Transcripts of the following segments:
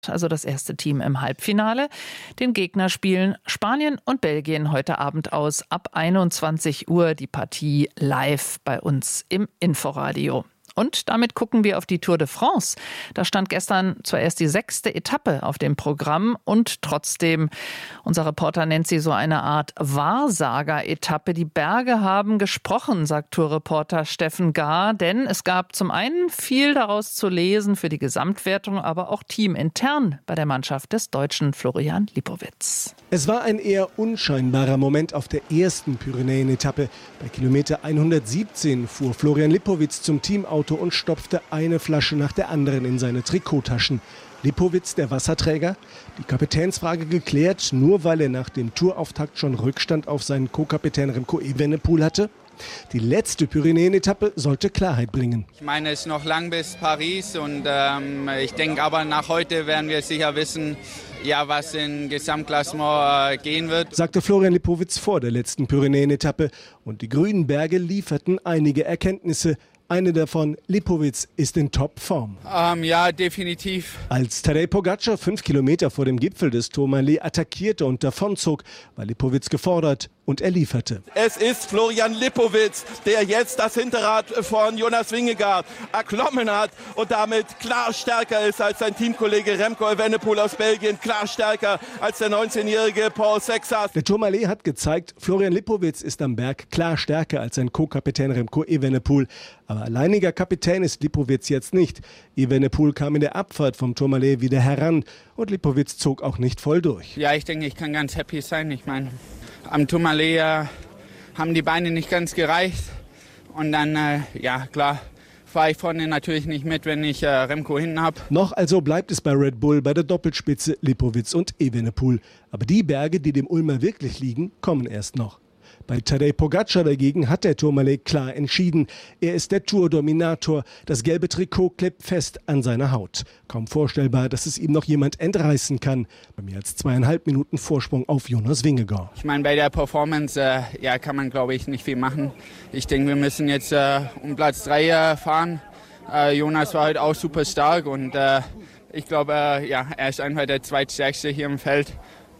also das erste Team im Halbfinale. Den Gegner spielen Spanien und Belgien heute Abend aus. Ab 21 Uhr die Partie live bei uns im Inforadio. Und damit gucken wir auf die Tour de France. Da stand gestern zwar erst die 6. Etappe auf dem Programm und trotzdem, unser Reporter nennt sie so eine Art Wahrsager-Etappe. Die Berge haben gesprochen, sagt Tourreporter Steffen Gahr, denn es gab zum einen viel daraus zu lesen für die Gesamtwertung, aber auch teamintern bei der Mannschaft des Deutschen Florian Lipowitz. Es war ein eher unscheinbarer Moment auf der ersten Pyrenäen-Etappe. Bei Kilometer 117 fuhr Florian Lipowitz zum Teamauto und stopfte eine Flasche nach der anderen in seine Trikottaschen. Lipowitz, der Wasserträger? Die Kapitänsfrage geklärt, nur weil er nach dem Tourauftakt schon Rückstand auf seinen Co-Kapitän Remco Evenepoel hatte? Die letzte Pyrenäen-Etappe sollte Klarheit bringen. Ich meine, es ist noch lang bis Paris und ich denke aber nach heute werden wir sicher wissen, ja, was im Gesamtklassement gehen wird, sagte Florian Lipowitz vor der letzten Pyrenäen-Etappe. Und die grünen Berge lieferten einige Erkenntnisse. Eine davon, Lipowitz ist in Topform. Ja, definitiv. Als Tadej Pogačar 5 Kilometer vor dem Gipfel des Tourmalet attackierte und davonzog, war Lipowitz gefordert und er lieferte. Es ist Florian Lipowitz, der jetzt das Hinterrad von Jonas Vingegaard erklommen hat und damit klar stärker ist als sein Teamkollege Remco Evenepoel aus Belgien, klar stärker als der 19-jährige Paul Sexas. Der Tourmalet hat gezeigt, Florian Lipowitz ist am Berg klar stärker als sein Co-Kapitän Remco Evenepoel. Aber alleiniger Kapitän ist Lipowitz jetzt nicht. Evenepoel kam in der Abfahrt vom Tourmalet wieder heran und Lipowitz zog auch nicht voll durch. Ja, ich denke, ich kann ganz happy sein. Ich meine, am Tourmalet haben die Beine nicht ganz gereicht. Und dann, ja klar, fahre ich vorne natürlich nicht mit, wenn ich Remco hinten habe. Noch also bleibt es bei Red Bull bei der Doppelspitze Lipowitz und Evenepoel. Aber die Berge, die dem Ulmer wirklich liegen, kommen erst noch. Bei Tadej Pogačar dagegen hat der Tourmalet klar entschieden. Er ist der Tourdominator. Das gelbe Trikot klebt fest an seiner Haut. Kaum vorstellbar, dass es ihm noch jemand entreißen kann. Bei mehr als 2,5 Minuten Vorsprung auf Jonas Vingegaard. Ich meine, bei der Performance ja, kann man, glaube ich, nicht viel machen. Ich denke, wir müssen jetzt um Platz 3 fahren. Jonas war heute auch super stark und ich glaube, ja, er ist einfach der zweitstärkste hier im Feld.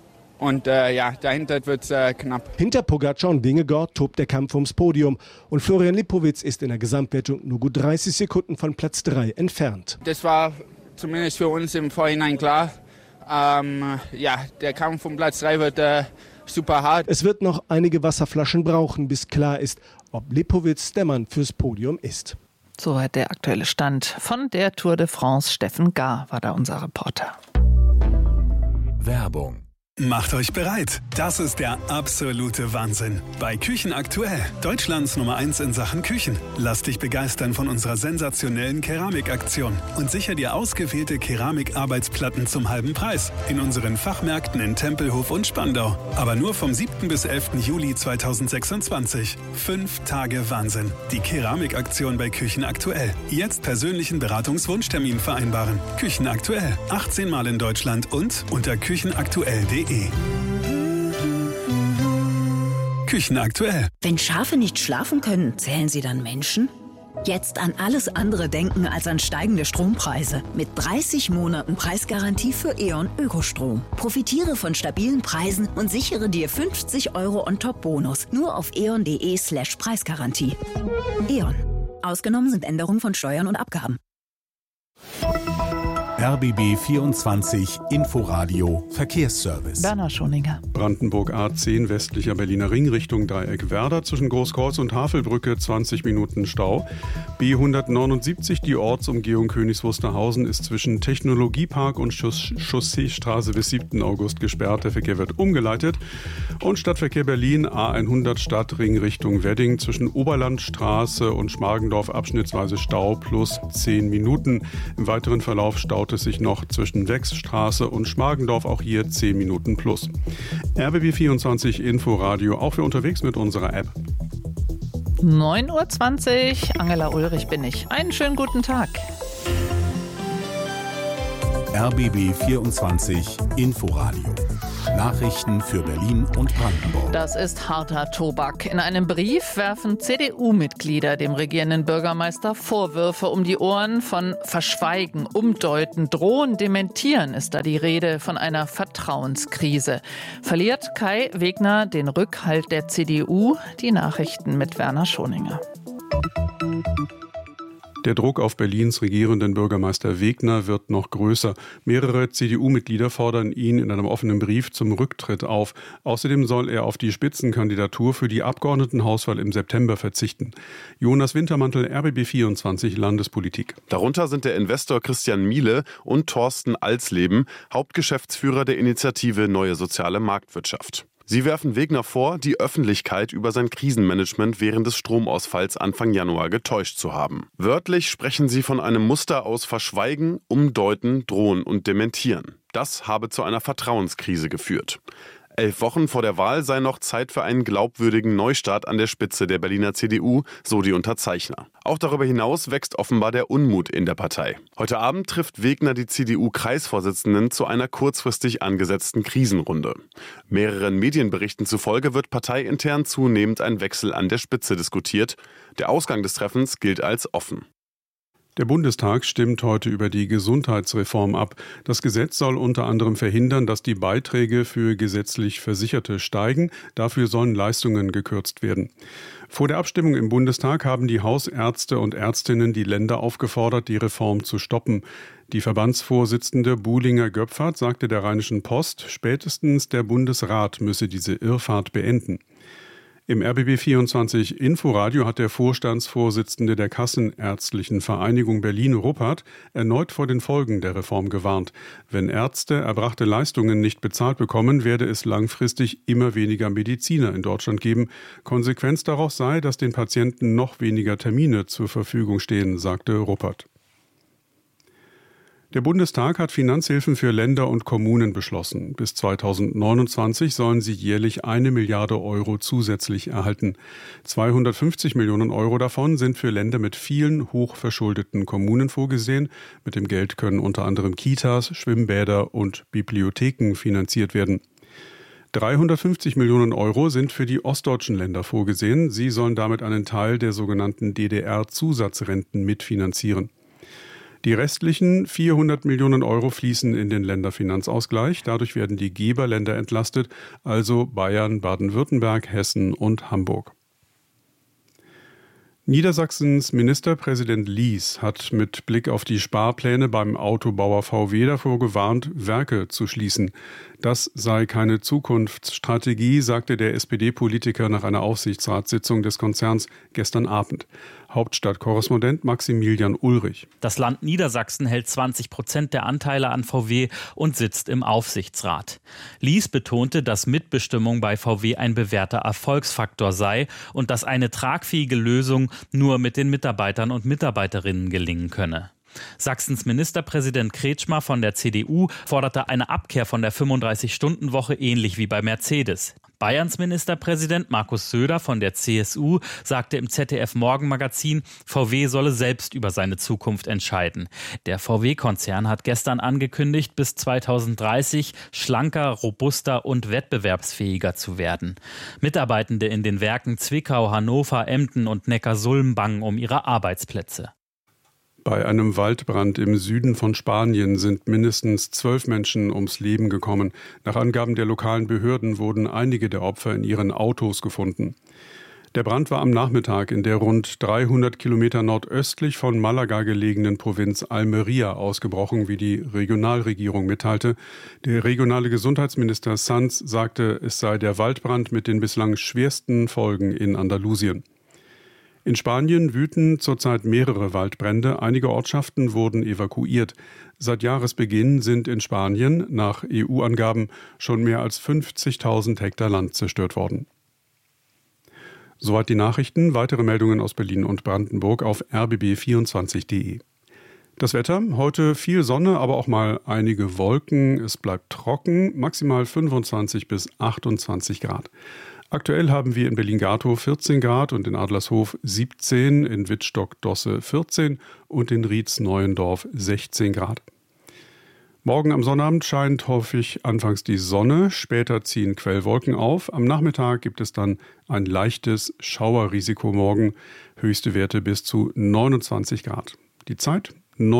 Und ja, dahinter wird es knapp. Hinter Pogačar und Vingegaard tobt der Kampf ums Podium. Und Florian Lipowitz ist in der Gesamtwertung nur gut 30 Sekunden von Platz 3 entfernt. Das war zumindest für uns im Vorhinein klar. Ja, der Kampf um Platz 3 wird super hart. Es wird noch einige Wasserflaschen brauchen, bis klar ist, ob Lipowitz der Mann fürs Podium ist. Soweit der aktuelle Stand von der Tour de France. Steffen Gahr war da unser Reporter. Werbung. Macht euch bereit. Das ist der absolute Wahnsinn. Bei Küchen aktuell. Deutschlands Nummer 1 in Sachen Küchen. Lass dich begeistern von unserer sensationellen Keramikaktion und sicher dir ausgewählte Keramikarbeitsplatten zum halben Preis. In unseren Fachmärkten in Tempelhof und Spandau. Aber nur vom 7. bis 11. Juli 2026. 5 Tage Wahnsinn. Die Keramikaktion bei Küchen aktuell. Jetzt persönlichen Beratungswunschtermin vereinbaren. Küchen aktuell. 18 Mal in Deutschland und unter küchenaktuell.de. Küchen aktuell. Wenn Schafe nicht schlafen können, zählen sie dann Menschen? Jetzt an alles andere denken als an steigende Strompreise. Mit 30 Monaten Preisgarantie für E.ON Ökostrom. Profitiere von stabilen Preisen und sichere dir 50 € on-top-Bonus. Nur auf eon.de/Preisgarantie. E.ON. Ausgenommen sind Änderungen von Steuern und Abgaben. RBB 24 Inforadio Verkehrsservice. Werner Schoninger. Brandenburg A10 westlicher Berliner Ring Richtung Dreieck Werder zwischen Großkreuz und Havelbrücke 20 Minuten Stau. B179 die Ortsumgehung Königs Wusterhausen ist zwischen Technologiepark und Chausseestraße bis 7. August gesperrt. Der Verkehr wird umgeleitet. Und Stadtverkehr Berlin A100 Stadtring Richtung Wedding zwischen Oberlandstraße und Schmargendorf abschnittsweise Stau plus 10 Minuten. Im weiteren Verlauf staut es sich noch zwischen Wechsstraße und Schmargendorf, auch hier 10 Minuten plus. RBB 24 Inforadio, auch für unterwegs mit unserer App. 9:20 Uhr, Angela Ulrich bin ich. Einen schönen guten Tag. RBB 24 Inforadio. Nachrichten für Berlin und Brandenburg. Das ist harter Tobak. In einem Brief werfen CDU-Mitglieder dem regierenden Bürgermeister Vorwürfe um die Ohren. Von Verschweigen, Umdeuten, Drohen, Dementieren ist da die Rede, von einer Vertrauenskrise. Verliert Kai Wegner den Rückhalt der CDU? Die Nachrichten mit Werner Schoninger. Der Druck auf Berlins regierenden Bürgermeister Wegner wird noch größer. Mehrere CDU-Mitglieder fordern ihn in einem offenen Brief zum Rücktritt auf. Außerdem soll er auf die Spitzenkandidatur für die Abgeordnetenhauswahl im September verzichten. Jonas Wintermantel, RBB24 Landespolitik. Darunter sind der Investor Christian Miele und Thorsten Alsleben, Hauptgeschäftsführer der Initiative Neue Soziale Marktwirtschaft. Sie werfen Wegner vor, die Öffentlichkeit über sein Krisenmanagement während des Stromausfalls Anfang Januar getäuscht zu haben. Wörtlich sprechen sie von einem Muster aus Verschweigen, Umdeuten, Drohen und Dementieren. Das habe zu einer Vertrauenskrise geführt. 11 Wochen vor der Wahl sei noch Zeit für einen glaubwürdigen Neustart an der Spitze der Berliner CDU, so die Unterzeichner. Auch darüber hinaus wächst offenbar der Unmut in der Partei. Heute Abend trifft Wegner die CDU-Kreisvorsitzenden zu einer kurzfristig angesetzten Krisenrunde. Mehreren Medienberichten zufolge wird parteiintern zunehmend ein Wechsel an der Spitze diskutiert. Der Ausgang des Treffens gilt als offen. Der Bundestag stimmt heute über die Gesundheitsreform ab. Das Gesetz soll unter anderem verhindern, dass die Beiträge für gesetzlich Versicherte steigen. Dafür sollen Leistungen gekürzt werden. Vor der Abstimmung im Bundestag haben die Hausärzte und Ärztinnen die Länder aufgefordert, die Reform zu stoppen. Die Verbandsvorsitzende Buhlinger-Göpfert sagte der Rheinischen Post, spätestens der Bundesrat müsse diese Irrfahrt beenden. Im RBB24 Inforadio hat der Vorstandsvorsitzende der Kassenärztlichen Vereinigung Berlin-Ruppert erneut vor den Folgen der Reform gewarnt. Wenn Ärzte erbrachte Leistungen nicht bezahlt bekommen, werde es langfristig immer weniger Mediziner in Deutschland geben. Konsequenz daraus sei, dass den Patienten noch weniger Termine zur Verfügung stehen, sagte Ruppert. Der Bundestag hat Finanzhilfen für Länder und Kommunen beschlossen. Bis 2029 sollen sie jährlich 1 Milliarde Euro zusätzlich erhalten. 250 Millionen Euro davon sind für Länder mit vielen hochverschuldeten Kommunen vorgesehen. Mit dem Geld können unter anderem Kitas, Schwimmbäder und Bibliotheken finanziert werden. 350 Millionen Euro sind für die ostdeutschen Länder vorgesehen. Sie sollen damit einen Teil der sogenannten DDR-Zusatzrenten mitfinanzieren. Die restlichen 400 Millionen Euro fließen in den Länderfinanzausgleich. Dadurch werden die Geberländer entlastet, also Bayern, Baden-Württemberg, Hessen und Hamburg. Niedersachsens Ministerpräsident Lies hat mit Blick auf die Sparpläne beim Autobauer VW davor gewarnt, Werke zu schließen. Das sei keine Zukunftsstrategie, sagte der SPD-Politiker nach einer Aufsichtsratssitzung des Konzerns gestern Abend. Hauptstadtkorrespondent Maximilian Ulrich. Das Land Niedersachsen hält 20% der Anteile an VW und sitzt im Aufsichtsrat. Lies betonte, dass Mitbestimmung bei VW ein bewährter Erfolgsfaktor sei und dass eine tragfähige Lösung nur mit den Mitarbeitern und Mitarbeiterinnen gelingen könne. Sachsens Ministerpräsident Kretschmer von der CDU forderte eine Abkehr von der 35-Stunden-Woche ähnlich wie bei Mercedes. Bayerns Ministerpräsident Markus Söder von der CSU sagte im ZDF-Morgenmagazin, VW solle selbst über seine Zukunft entscheiden. Der VW-Konzern hat gestern angekündigt, bis 2030 schlanker, robuster und wettbewerbsfähiger zu werden. Mitarbeitende in den Werken Zwickau, Hannover, Emden und Neckarsulm bangen um ihre Arbeitsplätze. Bei einem Waldbrand im Süden von Spanien sind mindestens 12 Menschen ums Leben gekommen. Nach Angaben der lokalen Behörden wurden einige der Opfer in ihren Autos gefunden. Der Brand war am Nachmittag in der rund 300 Kilometer nordöstlich von Malaga gelegenen Provinz Almería ausgebrochen, wie die Regionalregierung mitteilte. Der regionale Gesundheitsminister Sanz sagte, es sei der Waldbrand mit den bislang schwersten Folgen in Andalusien. In Spanien wüten zurzeit mehrere Waldbrände. Einige Ortschaften wurden evakuiert. Seit Jahresbeginn sind in Spanien nach EU-Angaben schon mehr als 50.000 Hektar Land zerstört worden. Soweit die Nachrichten. Weitere Meldungen aus Berlin und Brandenburg auf rbb24.de. Das Wetter, heute viel Sonne, aber auch mal einige Wolken. Es bleibt trocken, maximal 25 bis 28 Grad. Aktuell haben wir in Berlin-Gatow 14 Grad und in Adlershof 17, in Wittstock-Dosse 14 und in Rietz-Neuendorf 16 Grad. Morgen am Sonnabend scheint häufig anfangs die Sonne, später ziehen Quellwolken auf. Am Nachmittag gibt es dann ein leichtes Schauerrisiko morgen, höchste Werte bis zu 29 Grad. Die Zeit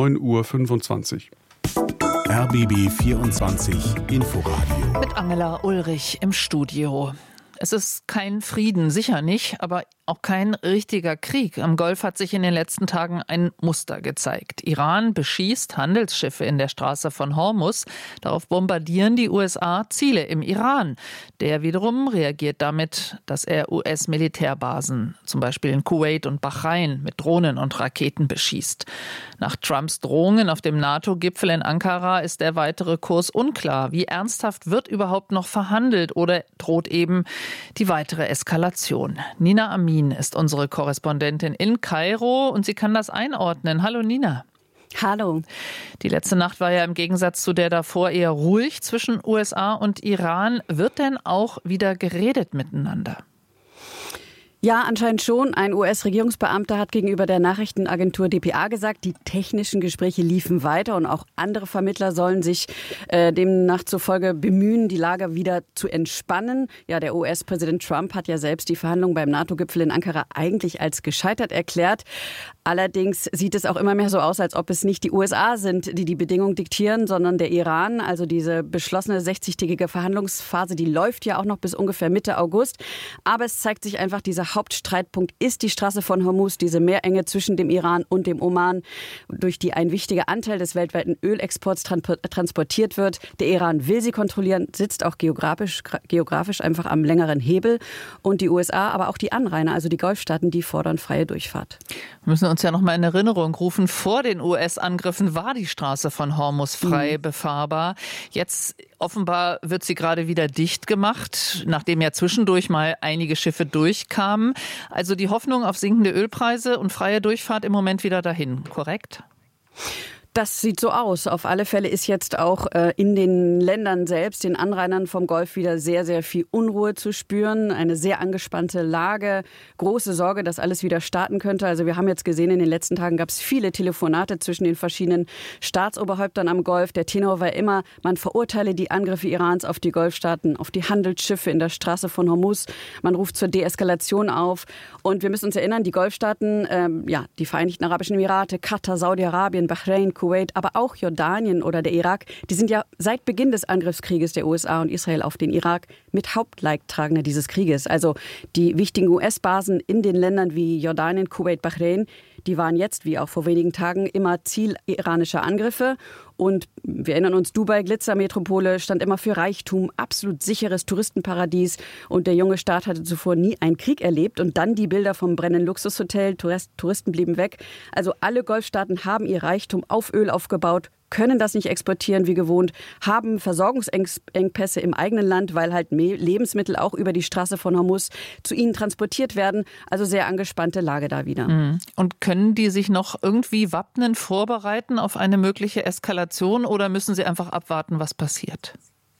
9:25 Uhr. RBB 24 Inforadio. Mit Angela Ulrich im Studio. Es ist kein Frieden, sicher nicht, aber auch kein richtiger Krieg. Am Golf hat sich in den letzten Tagen ein Muster gezeigt. Iran beschießt Handelsschiffe in der Straße von Hormuz. Darauf bombardieren die USA Ziele im Iran. Der wiederum reagiert damit, dass er US-Militärbasen, zum Beispiel in Kuwait und Bahrain, mit Drohnen und Raketen beschießt. Nach Trumps Drohungen auf dem NATO-Gipfel in Ankara ist der weitere Kurs unklar. Wie ernsthaft wird überhaupt noch verhandelt oder droht eben die weitere Eskalation? Nina Amin ist unsere Korrespondentin in Kairo und sie kann das einordnen. Hallo Nina. Hallo. Die letzte Nacht war ja im Gegensatz zu der davor eher ruhig zwischen USA und Iran. Wird denn auch wieder geredet miteinander? Ja, anscheinend schon. Ein US-Regierungsbeamter hat gegenüber der Nachrichtenagentur dpa gesagt, die technischen Gespräche liefen weiter und auch andere Vermittler sollen sich demnach zufolge bemühen, die Lage wieder zu entspannen. Ja, der US-Präsident Trump hat ja selbst die Verhandlungen beim NATO-Gipfel in Ankara eigentlich als gescheitert erklärt. Allerdings sieht es auch immer mehr so aus, als ob es nicht die USA sind, die die Bedingungen diktieren, sondern der Iran. Also diese beschlossene 60-tägige Verhandlungsphase, die läuft ja auch noch bis ungefähr Mitte August. Aber es zeigt sich einfach, dieser Hauptstreitpunkt ist die Straße von Hormuz, diese Meerenge zwischen dem Iran und dem Oman, durch die ein wichtiger Anteil des weltweiten Ölexports transportiert wird. Der Iran will sie kontrollieren, sitzt auch geografisch einfach am längeren Hebel. Und die USA, aber auch die Anrainer, also die Golfstaaten, die fordern freie Durchfahrt. Wir müssen uns ja noch mal in Erinnerung rufen, vor den US-Angriffen war die Straße von Hormuz frei befahrbar. Jetzt offenbar wird sie gerade wieder dicht gemacht, nachdem ja zwischendurch mal einige Schiffe durchkamen. Also die Hoffnung auf sinkende Ölpreise und freie Durchfahrt im Moment wieder dahin, korrekt? Das sieht so aus. Auf alle Fälle ist jetzt auch in den Ländern selbst, den Anrainern vom Golf, wieder sehr, sehr viel Unruhe zu spüren. Eine sehr angespannte Lage, große Sorge, dass alles wieder starten könnte. Also wir haben jetzt gesehen, in den letzten Tagen gab es viele Telefonate zwischen den verschiedenen Staatsoberhäuptern am Golf. Der Tenor war immer, man verurteile die Angriffe Irans auf die Golfstaaten, auf die Handelsschiffe in der Straße von Hormuz. Man ruft zur Deeskalation auf. Und wir müssen uns erinnern, die Golfstaaten, die Vereinigten Arabischen Emirate, Katar, Saudi-Arabien, Bahrain, Kuwait, aber auch Jordanien oder der Irak, die sind ja seit Beginn des Angriffskrieges der USA und Israel auf den Irak mit Hauptleidtragender dieses Krieges. Also die wichtigen US-Basen in den Ländern wie Jordanien, Kuwait, Bahrain, die waren jetzt, wie auch vor wenigen Tagen, immer Ziel iranischer Angriffe. Und wir erinnern uns, Dubai, Glitzermetropole, stand immer für Reichtum, absolut sicheres Touristenparadies. Und der junge Staat hatte zuvor nie einen Krieg erlebt. Und dann die Bilder vom brennenden Luxushotel, Touristen blieben weg. Also alle Golfstaaten haben ihr Reichtum auf Öl aufgebaut, können das nicht exportieren wie gewohnt, haben Versorgungsengpässe im eigenen Land, weil halt Lebensmittel auch über die Straße von Hormuz zu ihnen transportiert werden. Also sehr angespannte Lage da wieder. Und können die sich noch irgendwie wappnen, vorbereiten auf eine mögliche Eskalation oder müssen sie einfach abwarten, was passiert?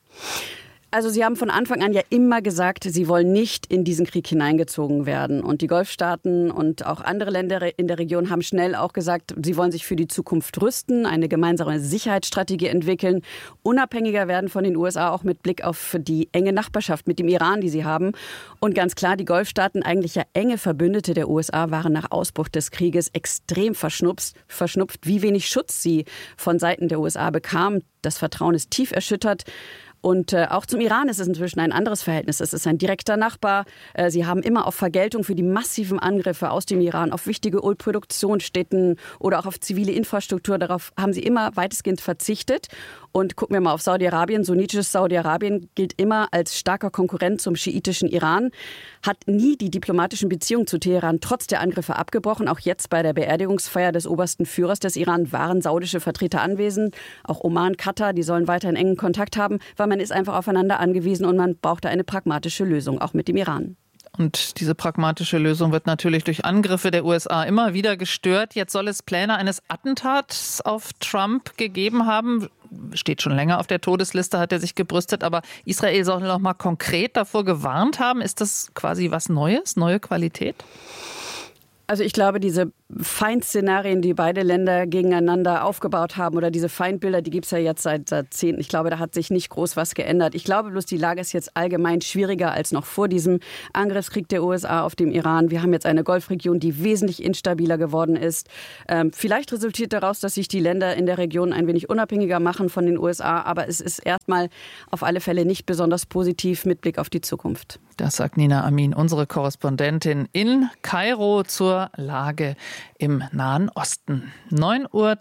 Also sie haben von Anfang an ja immer gesagt, sie wollen nicht in diesen Krieg hineingezogen werden. Und die Golfstaaten und auch andere Länder in der Region haben schnell auch gesagt, sie wollen sich für die Zukunft rüsten, eine gemeinsame Sicherheitsstrategie entwickeln, unabhängiger werden von den USA, auch mit Blick auf die enge Nachbarschaft mit dem Iran, die sie haben. Und ganz klar, die Golfstaaten, eigentlich ja enge Verbündete der USA, waren nach Ausbruch des Krieges extrem verschnupft, wie wenig Schutz sie von Seiten der USA bekamen. Das Vertrauen ist tief erschüttert. Und auch zum Iran ist es inzwischen ein anderes Verhältnis. Es ist ein direkter Nachbar. Sie haben immer auf Vergeltung für die massiven Angriffe aus dem Iran auf wichtige Ölproduktionsstätten oder auch auf zivile Infrastruktur, darauf haben sie immer weitestgehend verzichtet. Und gucken wir mal auf Saudi-Arabien. Sunnitisches Saudi-Arabien gilt immer als starker Konkurrent zum schiitischen Iran, hat nie die diplomatischen Beziehungen zu Teheran trotz der Angriffe abgebrochen. Auch jetzt bei der Beerdigungsfeier des obersten Führers des Iran waren saudische Vertreter anwesend. Auch Oman, Katar, die sollen weiterhin engen Kontakt haben, weil man ist einfach aufeinander angewiesen und man braucht da eine pragmatische Lösung, auch mit dem Iran. Und diese pragmatische Lösung wird natürlich durch Angriffe der USA immer wieder gestört. Jetzt soll es Pläne eines Attentats auf Trump gegeben haben. Steht schon länger auf der Todesliste, hat er sich gebrüstet. Aber Israel soll noch mal konkret davor gewarnt haben. Ist das quasi was Neues, neue Qualität? Also ich glaube, diese Feindszenarien, die beide Länder gegeneinander aufgebaut haben oder diese Feindbilder, die gibt es ja jetzt seit Jahrzehnten. Ich glaube, da hat sich nicht groß was geändert. Ich glaube bloß, die Lage ist jetzt allgemein schwieriger als noch vor diesem Angriffskrieg der USA auf den Iran. Wir haben jetzt eine Golfregion, die wesentlich instabiler geworden ist. Vielleicht resultiert daraus, dass sich die Länder in der Region ein wenig unabhängiger machen von den USA. Aber es ist erstmal auf alle Fälle nicht besonders positiv mit Blick auf die Zukunft. Das sagt Nina Amin, unsere Korrespondentin in Kairo zur Lage im Nahen Osten. 9:30 Uhr,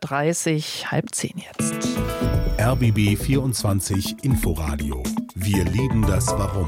9:30 jetzt. RBB 24 Inforadio. Wir lieben das Warum.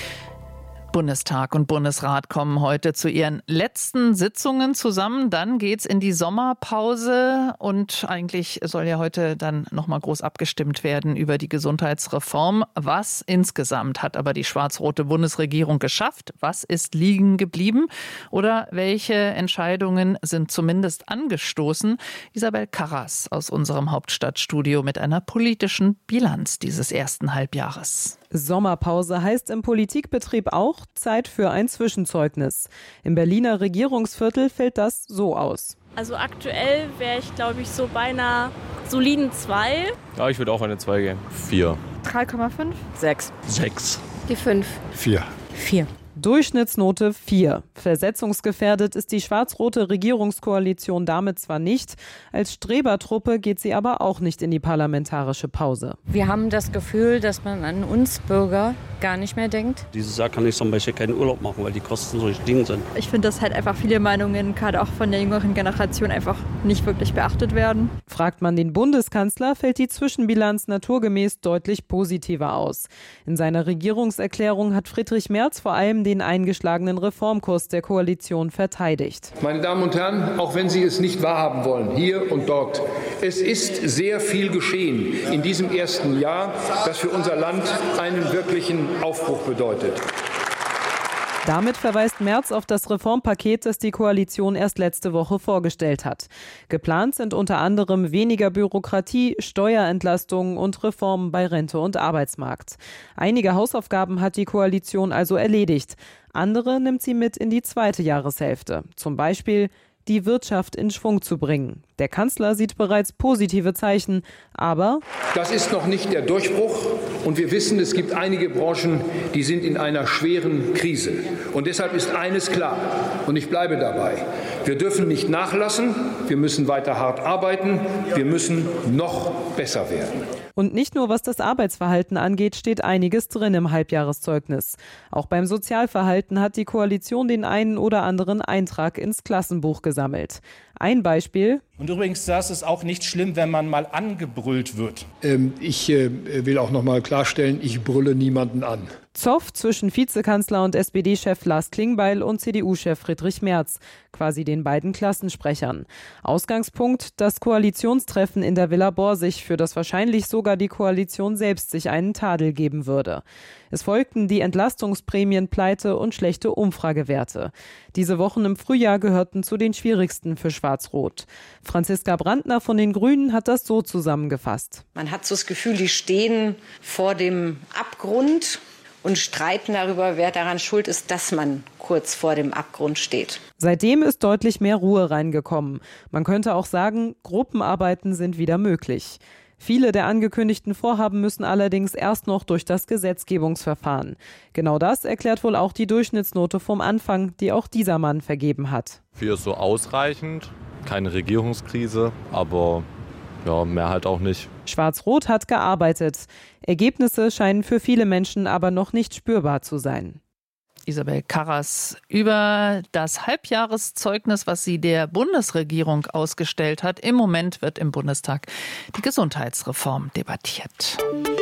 Bundestag und Bundesrat kommen heute zu ihren letzten Sitzungen zusammen. Dann geht's in die Sommerpause und eigentlich soll ja heute dann nochmal groß abgestimmt werden über die Gesundheitsreform. Was insgesamt hat aber die schwarz-rote Bundesregierung geschafft? Was ist liegen geblieben? Oder welche Entscheidungen sind zumindest angestoßen? Isabel Karras aus unserem Hauptstadtstudio mit einer politischen Bilanz dieses ersten Halbjahres. Sommerpause heißt im Politikbetrieb auch Zeit für ein Zwischenzeugnis. Im Berliner Regierungsviertel fällt das so aus. Also aktuell wäre ich, glaube ich, so bei einer soliden 2. Ja, ich würde auch eine 2 gehen. 4. 3,5. 6. 6. Die 5. 4. 4. Durchschnittsnote 4. Versetzungsgefährdet ist die schwarz-rote Regierungskoalition damit zwar nicht, als Strebertruppe geht sie aber auch nicht in die parlamentarische Pause. Wir haben das Gefühl, dass man an uns Bürger gar nicht mehr denkt. Dieses Jahr kann ich zum Beispiel keinen Urlaub machen, weil die Kosten so gestiegen sind. Ich finde, dass halt einfach viele Meinungen, gerade auch von der jüngeren Generation, einfach nicht wirklich beachtet werden. Fragt man den Bundeskanzler, fällt die Zwischenbilanz naturgemäß deutlich positiver aus. In seiner Regierungserklärung hat Friedrich Merz vor allem den eingeschlagenen Reformkurs der Koalition verteidigt. Meine Damen und Herren, auch wenn Sie es nicht wahrhaben wollen, hier und dort, es ist sehr viel geschehen in diesem ersten Jahr, das für unser Land einen wirklichen Aufbruch bedeutet. Damit verweist Merz auf das Reformpaket, das die Koalition erst letzte Woche vorgestellt hat. Geplant sind unter anderem weniger Bürokratie, Steuerentlastungen und Reformen bei Rente und Arbeitsmarkt. Einige Hausaufgaben hat die Koalition also erledigt. Andere nimmt sie mit in die zweite Jahreshälfte. Zum Beispiel die Wirtschaft in Schwung zu bringen. Der Kanzler sieht bereits positive Zeichen, aber das ist noch nicht der Durchbruch und wir wissen, es gibt einige Branchen, die sind in einer schweren Krise. Und deshalb ist eines klar und ich bleibe dabei. Wir dürfen nicht nachlassen, wir müssen weiter hart arbeiten, wir müssen noch besser werden. Und nicht nur was das Arbeitsverhalten angeht, steht einiges drin im Halbjahreszeugnis. Auch beim Sozialverhalten hat die Koalition den einen oder anderen Eintrag ins Klassenbuch gesammelt. Ein Beispiel. Und übrigens, das ist auch nicht schlimm, wenn man mal angebrüllt wird. Ich will auch noch mal klarstellen, ich brülle niemanden an. Zoff zwischen Vizekanzler und SPD-Chef Lars Klingbeil und CDU-Chef Friedrich Merz, quasi den beiden Klassensprechern. Ausgangspunkt, das Koalitionstreffen in der Villa Borsig, für das wahrscheinlich sogar die Koalition selbst sich einen Tadel geben würde. Es folgten die Entlastungsprämienpleite und schlechte Umfragewerte. Diese Wochen im Frühjahr gehörten zu den schwierigsten für Schwarz-Rot. Franziska Brandner von den Grünen hat das so zusammengefasst. Man hat so das Gefühl, die stehen vor dem Abgrund und streiten darüber, wer daran schuld ist, dass man kurz vor dem Abgrund steht. Seitdem ist deutlich mehr Ruhe reingekommen. Man könnte auch sagen, Gruppenarbeiten sind wieder möglich. Viele der angekündigten Vorhaben müssen allerdings erst noch durch das Gesetzgebungsverfahren. Genau das erklärt wohl auch die Durchschnittsnote vom Anfang, die auch dieser Mann vergeben hat. 4 ist so ausreichend, keine Regierungskrise, aber ja, mehr halt auch nicht. Schwarz-Rot hat gearbeitet. Ergebnisse scheinen für viele Menschen aber noch nicht spürbar zu sein. Isabel Karras über das Halbjahreszeugnis, was sie der Bundesregierung ausgestellt hat. Im Moment wird im Bundestag die Gesundheitsreform debattiert.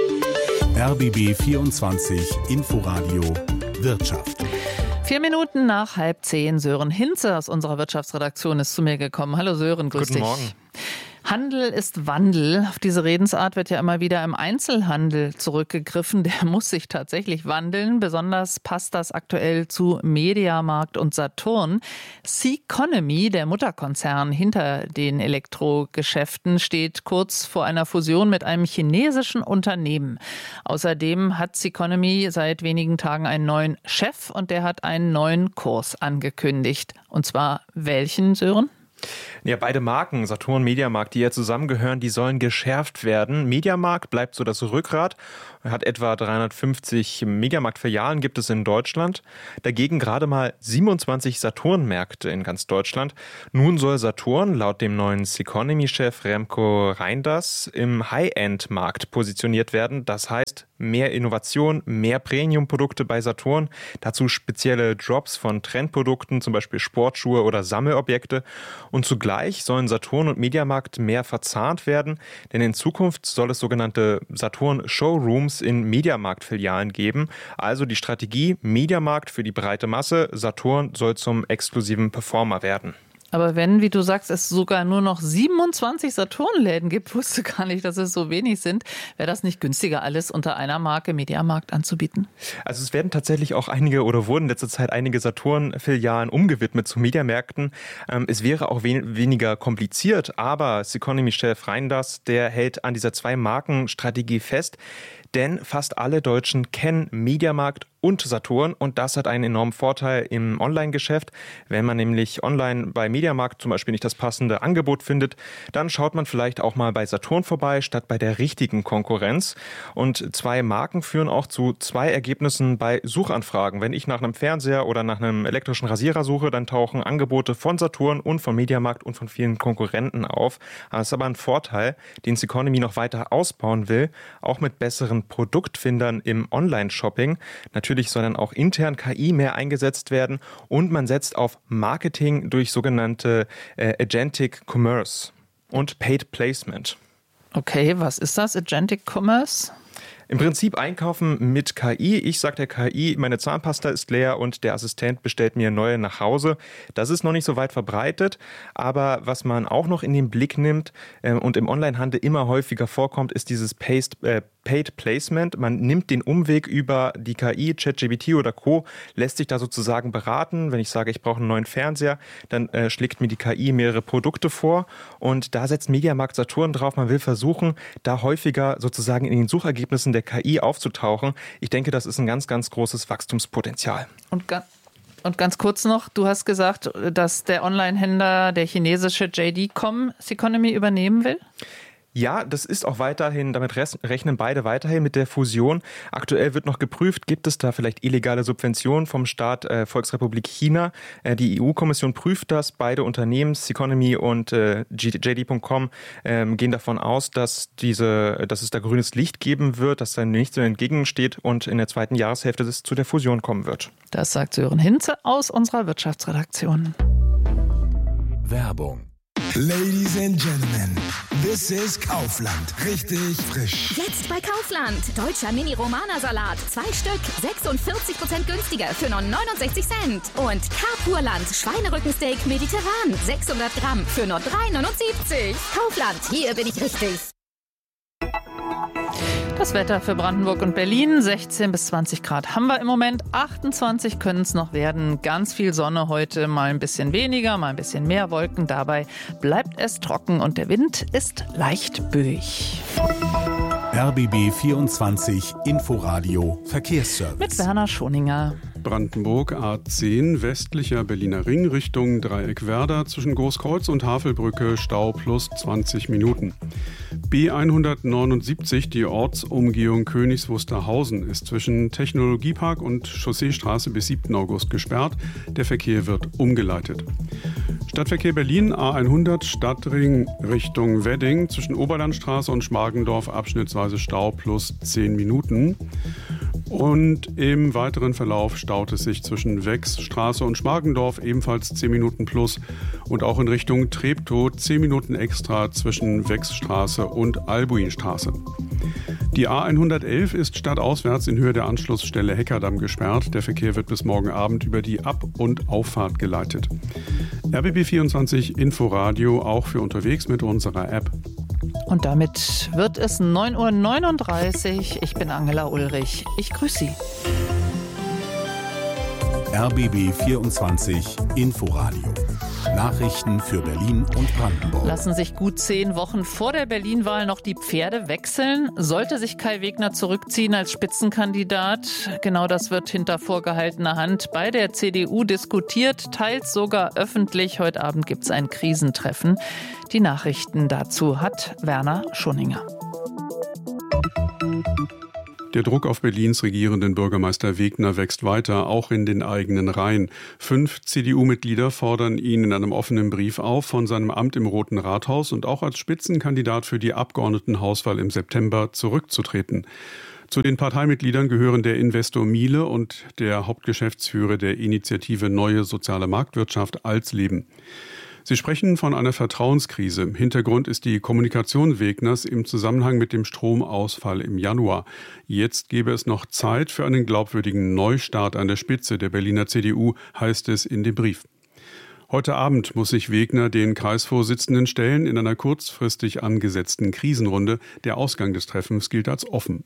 RBB 24 Inforadio Wirtschaft. 4 Minuten nach 9:30. Sören Hinze aus unserer Wirtschaftsredaktion ist zu mir gekommen. Hallo Sören, grüß dich. Guten Morgen. Handel ist Wandel. Auf diese Redensart wird ja immer wieder im Einzelhandel zurückgegriffen. Der muss sich tatsächlich wandeln. Besonders passt das aktuell zu Mediamarkt und Saturn. Ceconomy, der Mutterkonzern hinter den Elektrogeschäften, steht kurz vor einer Fusion mit einem chinesischen Unternehmen. Außerdem hat Ceconomy seit wenigen Tagen einen neuen Chef und der hat einen neuen Kurs angekündigt. Und zwar welchen, Sören? Ja, beide Marken, Saturn und Mediamarkt, die ja zusammengehören, die sollen geschärft werden. Mediamarkt bleibt so das Rückgrat, hat etwa 350 Mediamarkt-Filialen gibt es in Deutschland. Dagegen gerade mal 27 Saturn-Märkte in ganz Deutschland. Nun soll Saturn laut dem neuen Ceconomy-Chef Remco Reinders im High-End-Markt positioniert werden. Das heißt, mehr Innovation, mehr Premium-Produkte bei Saturn, dazu spezielle Drops von Trendprodukten, zum Beispiel Sportschuhe oder Sammelobjekte. Und zugleich sollen Saturn und Mediamarkt mehr verzahnt werden, denn in Zukunft soll es sogenannte Saturn-Showrooms in Mediamarkt-Filialen geben. Also die Strategie Mediamarkt für die breite Masse, Saturn soll zum exklusiven Performer werden. Aber wenn, wie du sagst, es sogar nur noch 27 Saturn-Läden gibt, wusste gar nicht, dass es so wenig sind, wäre das nicht günstiger, alles unter einer Marke Mediamarkt anzubieten? Also es werden tatsächlich auch einige oder wurden in letzter Zeit einige Saturn-Filialen umgewidmet zu Mediamärkten. Es wäre auch weniger kompliziert, aber Ceconomy-Chef Reinders, der hält an dieser Zwei-Marken-Strategie fest, denn fast alle Deutschen kennen Mediamarkt und Saturn und das hat einen enormen Vorteil im Online-Geschäft. Wenn man nämlich online bei Mediamarkt zum Beispiel nicht das passende Angebot findet, dann schaut man vielleicht auch mal bei Saturn vorbei, statt bei der richtigen Konkurrenz. Und zwei Marken führen auch zu zwei Ergebnissen bei Suchanfragen. Wenn ich nach einem Fernseher oder nach einem elektrischen Rasierer suche, dann tauchen Angebote von Saturn und von Mediamarkt und von vielen Konkurrenten auf. Das ist aber ein Vorteil, den Ceconomy noch weiter ausbauen will, auch mit besseren Produktfindern im Online-Shopping. Natürlich soll dann auch intern KI mehr eingesetzt werden und man setzt auf Marketing durch sogenannte Agentic Commerce und Paid Placement. Okay, was ist das, Agentic Commerce? Im Prinzip einkaufen mit KI. Ich sage der KI, meine Zahnpasta ist leer und der Assistent bestellt mir neue nach Hause. Das ist noch nicht so weit verbreitet, aber was man auch noch in den Blick nimmt und im Onlinehandel immer häufiger vorkommt, ist dieses Paid Placement. Man nimmt den Umweg über die KI, ChatGPT oder Co., lässt sich da sozusagen beraten. Wenn ich sage, ich brauche einen neuen Fernseher, dann schlägt mir die KI mehrere Produkte vor und da setzt Mediamarkt Saturn drauf. Man will versuchen, da häufiger sozusagen in den Suchergebnissen der KI aufzutauchen. Ich denke, das ist ein ganz, ganz großes Wachstumspotenzial. Und ganz kurz noch, du hast gesagt, dass der Online-Händler, der chinesische JD.com, Ceconomy übernehmen will? Ja, das ist auch weiterhin, damit rechnen beide weiterhin mit der Fusion. Aktuell wird noch geprüft, gibt es da vielleicht illegale Subventionen vom Staat Volksrepublik China. Die EU-Kommission prüft das. Beide Unternehmen, Ceconomy und JD.com, gehen davon aus, dass es da grünes Licht geben wird, dass da nichts entgegensteht und in der zweiten Jahreshälfte es zu der Fusion kommen wird. Das sagt Sören Hinze aus unserer Wirtschaftsredaktion. Werbung. Ladies and Gentlemen, this is Kaufland. Richtig frisch. Jetzt bei Kaufland. Deutscher Mini-Romana-Salat. 2 Stück. 46% günstiger für nur 69 Cent. Und Carpurland. Schweinerückensteak mediterran. 600 Gramm für nur 3,79. Kaufland. Hier bin ich richtig. Das Wetter für Brandenburg und Berlin, 16 bis 20 Grad haben wir im Moment, 28 können es noch werden. Ganz viel Sonne heute, mal ein bisschen weniger, mal ein bisschen mehr Wolken. Dabei bleibt es trocken und der Wind ist leicht böig. RBB 24 Inforadio Verkehrsservice. Mit Werner Schoninger. Brandenburg A10, westlicher Berliner Ring Richtung Dreieckwerder zwischen Großkreuz und Havelbrücke Stau plus 20 Minuten. B179, die Ortsumgehung Königs Wusterhausen, ist zwischen Technologiepark und Chausseestraße bis 7. August gesperrt. Der Verkehr wird umgeleitet. Stadtverkehr Berlin A100 Stadtring Richtung Wedding zwischen Oberlandstraße und Schmargendorf abschnittsweise Stau plus 10 Minuten. Und im weiteren Verlauf staut es sich zwischen Wechsstraße und Schmargendorf ebenfalls 10 Minuten plus und auch in Richtung Treptow 10 Minuten extra zwischen Wechsstraße und Albuinstraße. Die A111 ist stadtauswärts in Höhe der Anschlussstelle Heckerdamm gesperrt. Der Verkehr wird bis morgen Abend über die Ab- und Auffahrt geleitet. RBB24 Inforadio auch für unterwegs mit unserer App. Und damit wird es 9:39 Uhr. Ich bin Angela Ulrich. Ich grüße Sie. RBB24 Inforadio. Nachrichten für Berlin und Brandenburg. Lassen sich gut 10 Wochen vor der Berlin-Wahl noch die Pferde wechseln? Sollte sich Kai Wegner zurückziehen als Spitzenkandidat? Genau das wird hinter vorgehaltener Hand bei der CDU diskutiert, teils sogar öffentlich. Heute Abend gibt es ein Krisentreffen. Die Nachrichten dazu hat Werner Schunninger. Der Druck auf Berlins regierenden Bürgermeister Wegner wächst weiter, auch in den eigenen Reihen. 5 CDU-Mitglieder fordern ihn in einem offenen Brief auf, von seinem Amt im Roten Rathaus und auch als Spitzenkandidat für die Abgeordnetenhauswahl im September zurückzutreten. Zu den Parteimitgliedern gehören der Investor Miele und der Hauptgeschäftsführer der Initiative Neue Soziale Marktwirtschaft Alsleben. Sie sprechen von einer Vertrauenskrise. Hintergrund ist die Kommunikation Wegners im Zusammenhang mit dem Stromausfall im Januar. Jetzt gäbe es noch Zeit für einen glaubwürdigen Neustart an der Spitze der Berliner CDU, heißt es in dem Brief. Heute Abend muss sich Wegner den Kreisvorsitzenden stellen in einer kurzfristig angesetzten Krisenrunde. Der Ausgang des Treffens gilt als offen.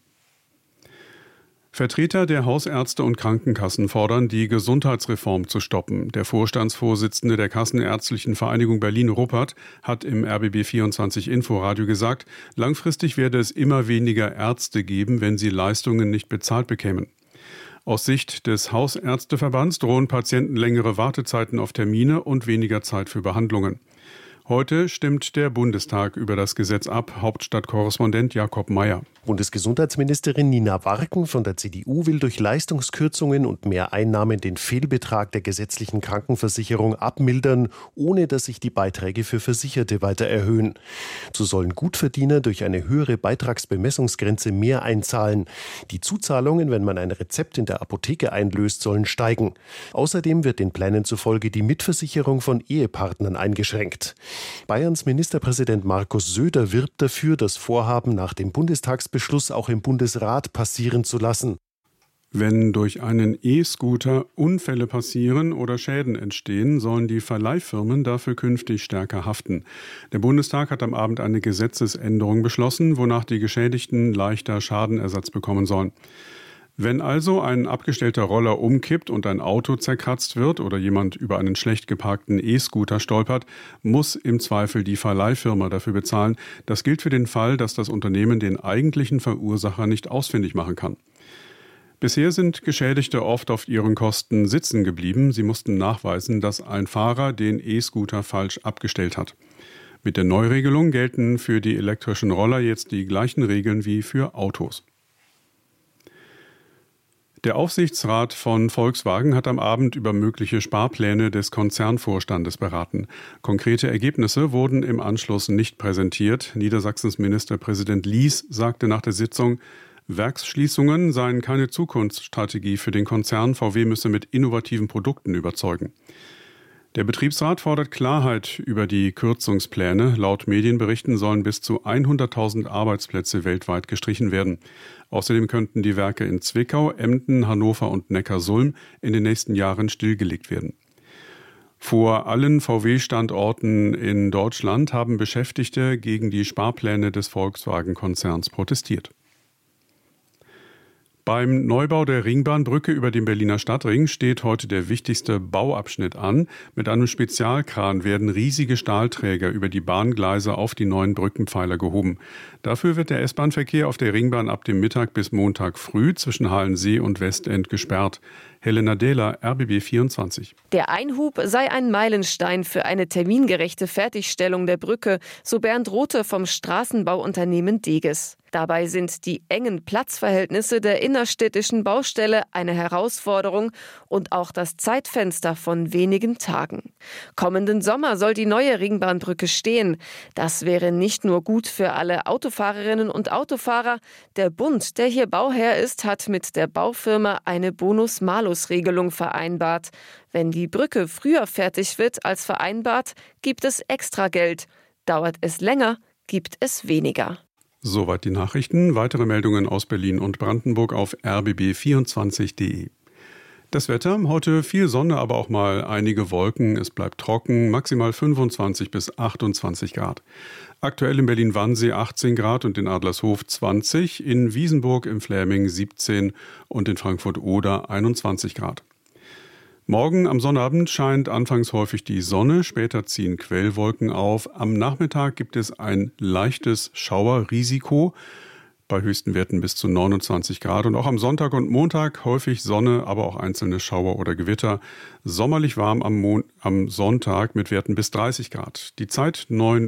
Vertreter der Hausärzte und Krankenkassen fordern, die Gesundheitsreform zu stoppen. Der Vorstandsvorsitzende der Kassenärztlichen Vereinigung Berlin-Ruppert hat im RBB24 Inforadio gesagt, langfristig werde es immer weniger Ärzte geben, wenn sie Leistungen nicht bezahlt bekämen. Aus Sicht des Hausärzteverbands drohen Patienten längere Wartezeiten auf Termine und weniger Zeit für Behandlungen. Heute stimmt der Bundestag über das Gesetz ab. Hauptstadtkorrespondent Jakob Mayer. Bundesgesundheitsministerin Nina Warken von der CDU will durch Leistungskürzungen und mehr Einnahmen den Fehlbetrag der gesetzlichen Krankenversicherung abmildern, ohne dass sich die Beiträge für Versicherte weiter erhöhen. So sollen Gutverdiener durch eine höhere Beitragsbemessungsgrenze mehr einzahlen. Die Zuzahlungen, wenn man ein Rezept in der Apotheke einlöst, sollen steigen. Außerdem wird den Plänen zufolge die Mitversicherung von Ehepartnern eingeschränkt. Bayerns Ministerpräsident Markus Söder wirbt dafür, das Vorhaben nach dem Bundestagsbeschluss auch im Bundesrat passieren zu lassen. Wenn durch einen E-Scooter Unfälle passieren oder Schäden entstehen, sollen die Verleihfirmen dafür künftig stärker haften. Der Bundestag hat am Abend eine Gesetzesänderung beschlossen, wonach die Geschädigten leichter Schadenersatz bekommen sollen. Wenn also ein abgestellter Roller umkippt und ein Auto zerkratzt wird oder jemand über einen schlecht geparkten E-Scooter stolpert, muss im Zweifel die Verleihfirma dafür bezahlen. Das gilt für den Fall, dass das Unternehmen den eigentlichen Verursacher nicht ausfindig machen kann. Bisher sind Geschädigte oft auf ihren Kosten sitzen geblieben. Sie mussten nachweisen, dass ein Fahrer den E-Scooter falsch abgestellt hat. Mit der Neuregelung gelten für die elektrischen Roller jetzt die gleichen Regeln wie für Autos. Der Aufsichtsrat von Volkswagen hat am Abend über mögliche Sparpläne des Konzernvorstandes beraten. Konkrete Ergebnisse wurden im Anschluss nicht präsentiert. Niedersachsens Ministerpräsident Lies sagte nach der Sitzung, Werksschließungen seien keine Zukunftsstrategie für den Konzern. VW müsse mit innovativen Produkten überzeugen. Der Betriebsrat fordert Klarheit über die Kürzungspläne. Laut Medienberichten sollen bis zu 100.000 Arbeitsplätze weltweit gestrichen werden. Außerdem könnten die Werke in Zwickau, Emden, Hannover und Neckarsulm in den nächsten Jahren stillgelegt werden. Vor allen VW-Standorten in Deutschland haben Beschäftigte gegen die Sparpläne des Volkswagen-Konzerns protestiert. Beim Neubau der Ringbahnbrücke über den Berliner Stadtring steht heute der wichtigste Bauabschnitt an. Mit einem Spezialkran werden riesige Stahlträger über die Bahngleise auf die neuen Brückenpfeiler gehoben. Dafür wird der S-Bahn-Verkehr auf der Ringbahn ab dem Mittag bis Montag früh zwischen Halensee und Westend gesperrt. Helena Dehler, RBB24. Der Einhub sei ein Meilenstein für eine termingerechte Fertigstellung der Brücke, so Bernd Rothe vom Straßenbauunternehmen Deges. Dabei sind die engen Platzverhältnisse der innerstädtischen Baustelle eine Herausforderung und auch das Zeitfenster von wenigen Tagen. Kommenden Sommer soll die neue Ringbahnbrücke stehen. Das wäre nicht nur gut für alle Autofahrerinnen und Autofahrer. Der Bund, der hier Bauherr ist, hat mit der Baufirma eine Bonus-Malus-Regelung vereinbart. Wenn die Brücke früher fertig wird als vereinbart, gibt es Extrageld. Dauert es länger, gibt es weniger. Soweit die Nachrichten. Weitere Meldungen aus Berlin und Brandenburg auf rbb24.de. Das Wetter, heute viel Sonne, aber auch mal einige Wolken. Es bleibt trocken, maximal 25 bis 28 Grad. Aktuell in Berlin-Wannsee 18 Grad und in Adlershof 20, in Wiesenburg im Fläming 17 und in Frankfurt-Oder 21 Grad. Morgen am Sonnabend scheint anfangs häufig die Sonne, später ziehen Quellwolken auf. Am Nachmittag gibt es ein leichtes Schauerrisiko bei höchsten Werten bis zu 29 Grad. Und auch am Sonntag und Montag häufig Sonne, aber auch einzelne Schauer oder Gewitter. Sommerlich warm am Sonntag mit Werten bis 30 Grad. Die Zeit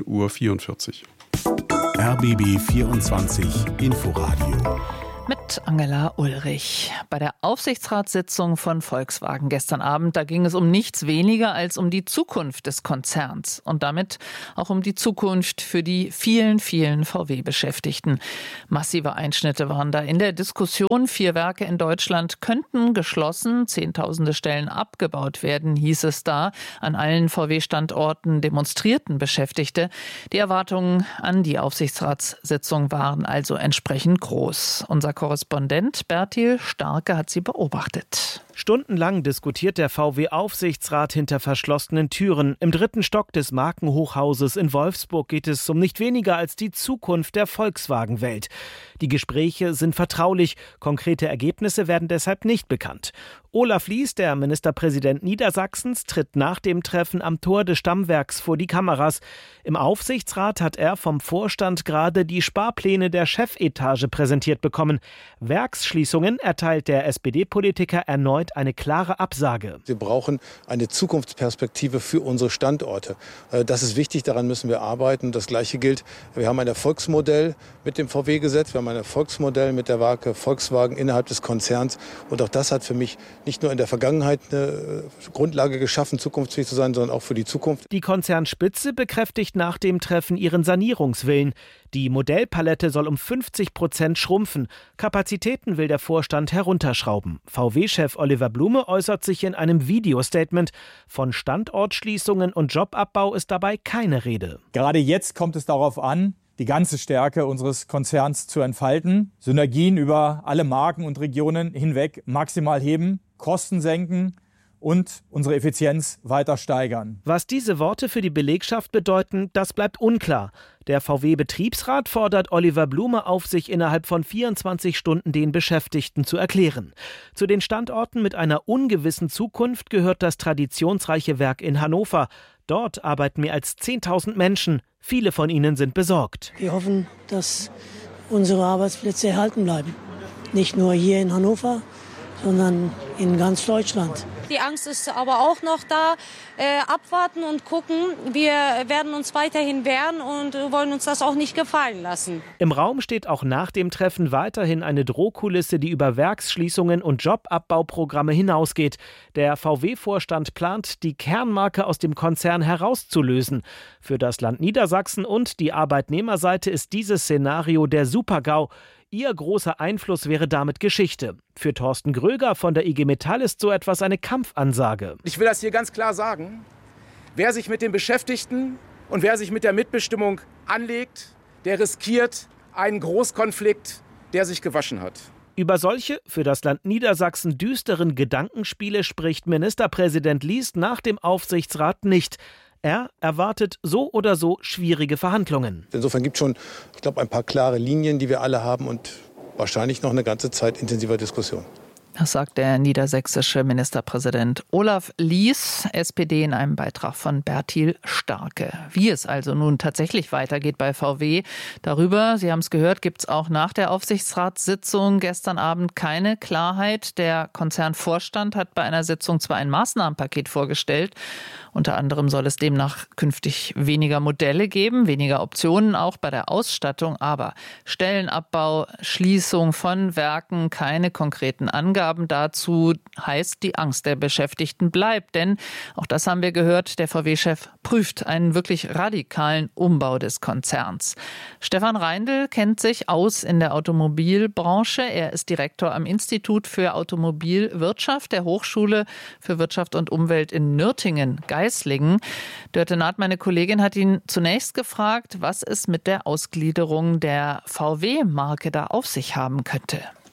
9:44 Uhr. RBB 24 Inforadio. Mit Angela Ulrich. Bei der Aufsichtsratssitzung von Volkswagen gestern Abend, da ging es um nichts weniger als um die Zukunft des Konzerns und damit auch um die Zukunft für die vielen, vielen VW-Beschäftigten. Massive Einschnitte waren da in der Diskussion. 4 Werke in Deutschland könnten geschlossen, Zehntausende Stellen abgebaut werden, hieß es da. An allen VW-Standorten demonstrierten Beschäftigte. Die Erwartungen an die Aufsichtsratssitzung waren also entsprechend groß. Unser Korrespondent Bertil Starke hat sie beobachtet. Stundenlang diskutiert der VW-Aufsichtsrat hinter verschlossenen Türen. Im 3. Stock des Markenhochhauses in Wolfsburg geht es um nicht weniger als die Zukunft der Volkswagen-Welt. Die Gespräche sind vertraulich, konkrete Ergebnisse werden deshalb nicht bekannt. Olaf Lies, der Ministerpräsident Niedersachsens, tritt nach dem Treffen am Tor des Stammwerks vor die Kameras. Im Aufsichtsrat hat er vom Vorstand gerade die Sparpläne der Chefetage präsentiert bekommen. Werksschließungen erteilt der SPD-Politiker erneut eine klare Absage. Wir brauchen eine Zukunftsperspektive für unsere Standorte. Das ist wichtig, daran müssen wir arbeiten. Das Gleiche gilt, wir haben ein Erfolgsmodell mit dem VW-Gesetz, wir haben ein Erfolgsmodell mit der Marke Volkswagen innerhalb des Konzerns. Und auch das hat für mich nicht nur in der Vergangenheit eine Grundlage geschaffen, zukunftsfähig zu sein, sondern auch für die Zukunft. Die Konzernspitze bekräftigt nach dem Treffen ihren Sanierungswillen. Die Modellpalette soll um 50% schrumpfen. Kapazitäten will der Vorstand herunterschrauben. VW-Chef Oliver Blume äußert sich in einem Videostatement. Von Standortschließungen und Jobabbau ist dabei keine Rede. Gerade jetzt kommt es darauf an, die ganze Stärke unseres Konzerns zu entfalten, Synergien über alle Marken und Regionen hinweg maximal heben, Kosten senken und unsere Effizienz weiter steigern. Was diese Worte für die Belegschaft bedeuten, das bleibt unklar. Der VW-Betriebsrat fordert Oliver Blume auf, sich innerhalb von 24 Stunden den Beschäftigten zu erklären. Zu den Standorten mit einer ungewissen Zukunft gehört das traditionsreiche Werk in Hannover. Dort arbeiten mehr als 10.000 Menschen. Viele von ihnen sind besorgt. Wir hoffen, dass unsere Arbeitsplätze erhalten bleiben. Nicht nur hier in Hannover, sondern in ganz Deutschland. Die Angst ist aber auch noch da. Abwarten und gucken. Wir werden uns weiterhin wehren und wollen uns das auch nicht gefallen lassen. Im Raum steht auch nach dem Treffen weiterhin eine Drohkulisse, die über Werksschließungen und Jobabbauprogramme hinausgeht. Der VW-Vorstand plant, die Kernmarke aus dem Konzern herauszulösen. Für das Land Niedersachsen und die Arbeitnehmerseite ist dieses Szenario der Super-GAU. Ihr großer Einfluss wäre damit Geschichte. Für Thorsten Gröger von der IG Metall ist so etwas eine Kampfansage. Ich will das hier ganz klar sagen. Wer sich mit den Beschäftigten und wer sich mit der Mitbestimmung anlegt, der riskiert einen Großkonflikt, der sich gewaschen hat. Über solche für das Land Niedersachsen düsteren Gedankenspiele spricht Ministerpräsident Lies nach dem Aufsichtsrat nicht. Er erwartet so oder so schwierige Verhandlungen. Insofern gibt es schon, ich glaube, ein paar klare Linien, die wir alle haben und wahrscheinlich noch eine ganze Zeit intensiver Diskussion. Das sagt der niedersächsische Ministerpräsident Olaf Lies, SPD, in einem Beitrag von Bertil Starke. Wie es also nun tatsächlich weitergeht bei VW, darüber, Sie haben es gehört, gibt es auch nach der Aufsichtsratssitzung gestern Abend keine Klarheit. Der Konzernvorstand hat bei einer Sitzung zwar ein Maßnahmenpaket vorgestellt, unter anderem soll es demnach künftig weniger Modelle geben, weniger Optionen auch bei der Ausstattung, aber Stellenabbau, Schließung von Werken, keine konkreten Angaben dazu, heißt, die Angst der Beschäftigten bleibt. Denn, auch das haben wir gehört, der VW-Chef prüft einen wirklich radikalen Umbau des Konzerns. Stefan Reindl kennt sich aus in der Automobilbranche. Er ist Direktor am Institut für Automobilwirtschaft der Hochschule für Wirtschaft und Umwelt in Nürtingen-Geislingen. Dörte Naht, meine Kollegin, hat ihn zunächst gefragt, was es mit der Ausgliederung der VW-Marke da auf sich haben könnte.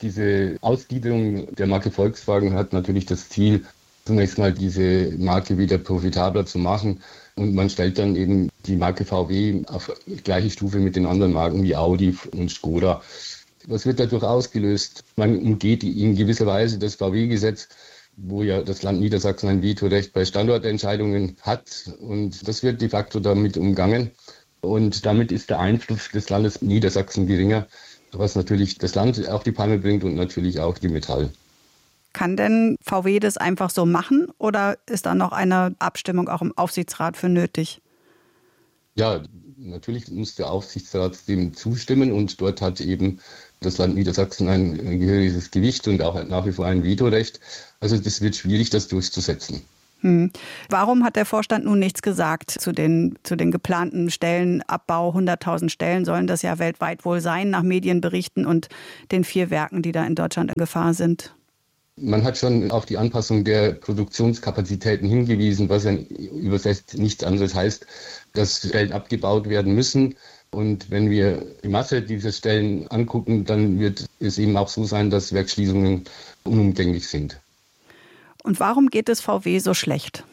Diese Ausgliederung der Marke Volkswagen hat natürlich das Ziel, zunächst mal diese Marke wieder profitabler zu machen. Und man stellt dann eben die Marke VW auf gleiche Stufe mit den anderen Marken wie Audi und Skoda. Was wird dadurch ausgelöst? Man umgeht in gewisser Weise das VW-Gesetz, wo ja das Land Niedersachsen ein Vetorecht bei Standortentscheidungen hat. Und das wird de facto damit umgangen. Und damit ist der Einfluss des Landes Niedersachsen geringer, was natürlich das Land auf die Palme bringt und natürlich auch die Metall. Kann denn VW das einfach so machen oder ist da noch eine Abstimmung auch im Aufsichtsrat für nötig? Ja, natürlich muss der Aufsichtsrat dem zustimmen und dort hat eben das Land Niedersachsen ein gehöriges Gewicht und auch nach wie vor ein Vetorecht. Also das wird schwierig, das durchzusetzen. Warum hat der Vorstand nun nichts gesagt zu den geplanten Stellenabbau? 100.000 Stellen sollen das ja weltweit wohl sein, nach Medienberichten und den 4 Werken, die da in Deutschland in Gefahr sind. Man hat schon auf die Anpassung der Produktionskapazitäten hingewiesen, was ja übersetzt nichts anderes heißt, dass Stellen abgebaut werden müssen. Und wenn wir die Masse dieser Stellen angucken, dann wird es eben auch so sein, dass Werksschließungen unumgänglich sind. Und warum geht es VW so schlecht?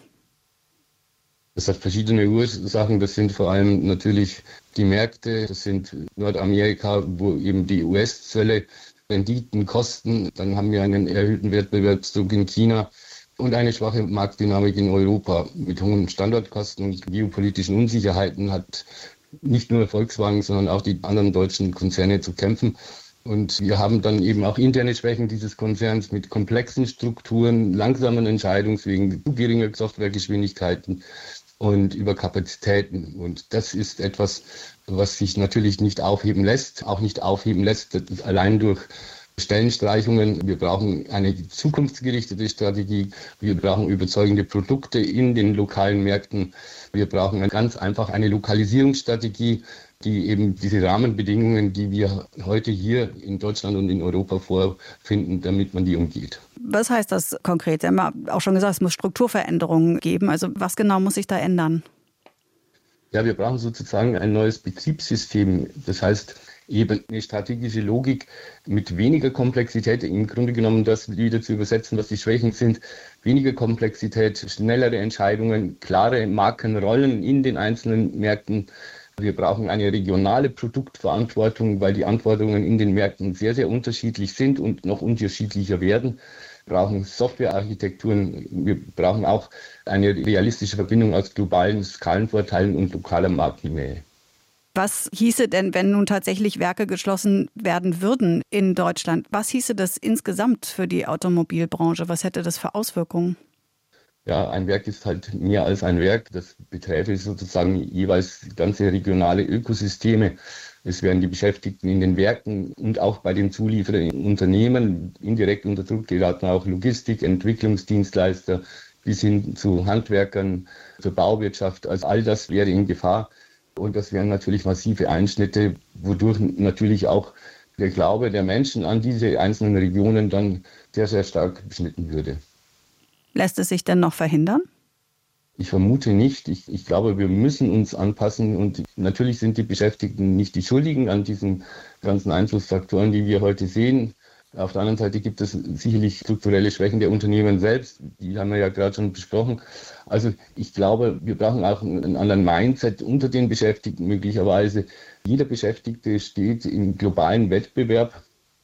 Das hat verschiedene Ursachen. Das sind vor allem natürlich die Märkte. Das sind Nordamerika, wo eben die US-Zölle Renditen kosten. Dann haben wir einen erhöhten Wettbewerbsdruck in China und eine schwache Marktdynamik in Europa. Mit hohen Standortkosten und geopolitischen Unsicherheiten hat nicht nur Volkswagen, sondern auch die anderen deutschen Konzerne zu kämpfen. Und wir haben dann eben auch interne Schwächen dieses Konzerns mit komplexen Strukturen, langsamen Entscheidungswegen, zu geringer Softwaregeschwindigkeiten und Überkapazitäten. Und das ist etwas, was sich natürlich nicht aufheben lässt, auch nicht aufheben lässt allein durch Stellenstreichungen. Wir brauchen eine zukunftsgerichtete Strategie. Wir brauchen überzeugende Produkte in den lokalen Märkten. Wir brauchen ganz einfach eine Lokalisierungsstrategie, die eben diese Rahmenbedingungen, die wir heute hier in Deutschland und in Europa vorfinden, damit man die umgeht. Was heißt das konkret? Sie haben ja auch schon gesagt, es muss Strukturveränderungen geben. Also was genau muss sich da ändern? Ja, wir brauchen sozusagen ein neues Betriebssystem. Das heißt, eben eine strategische Logik mit weniger Komplexität, im Grunde genommen das wieder zu übersetzen, was die Schwächen sind, weniger Komplexität, schnellere Entscheidungen, klare Markenrollen in den einzelnen Märkten. Wir brauchen eine regionale Produktverantwortung, weil die Anforderungen in den Märkten sehr, sehr unterschiedlich sind und noch unterschiedlicher werden. Wir brauchen Softwarearchitekturen, wir brauchen auch eine realistische Verbindung aus globalen Skalenvorteilen und lokaler Marktnähe. Was hieße denn, wenn nun tatsächlich Werke geschlossen werden würden in Deutschland? Was hieße das insgesamt für die Automobilbranche? Was hätte das für Auswirkungen? Ja, ein Werk ist halt mehr als ein Werk. Das beträfe sozusagen jeweils ganze regionale Ökosysteme. Es werden die Beschäftigten in den Werken und auch bei den zuliefernden Unternehmen indirekt unter Druck geraten, auch Logistik, Entwicklungsdienstleister bis hin zu Handwerkern, zur Bauwirtschaft. Also all das wäre in Gefahr. Und das wären natürlich massive Einschnitte, wodurch natürlich auch der Glaube der Menschen an diese einzelnen Regionen dann sehr, sehr stark beschnitten würde. Lässt es sich denn noch verhindern? Ich vermute nicht. Ich glaube, wir müssen uns anpassen. Und natürlich sind die Beschäftigten nicht die Schuldigen an diesen ganzen Einflussfaktoren, die wir heute sehen. Auf der anderen Seite gibt es sicherlich strukturelle Schwächen der Unternehmen selbst. Die haben wir ja gerade schon besprochen. Also ich glaube, wir brauchen auch einen anderen Mindset unter den Beschäftigten möglicherweise. Jeder Beschäftigte steht im globalen Wettbewerb.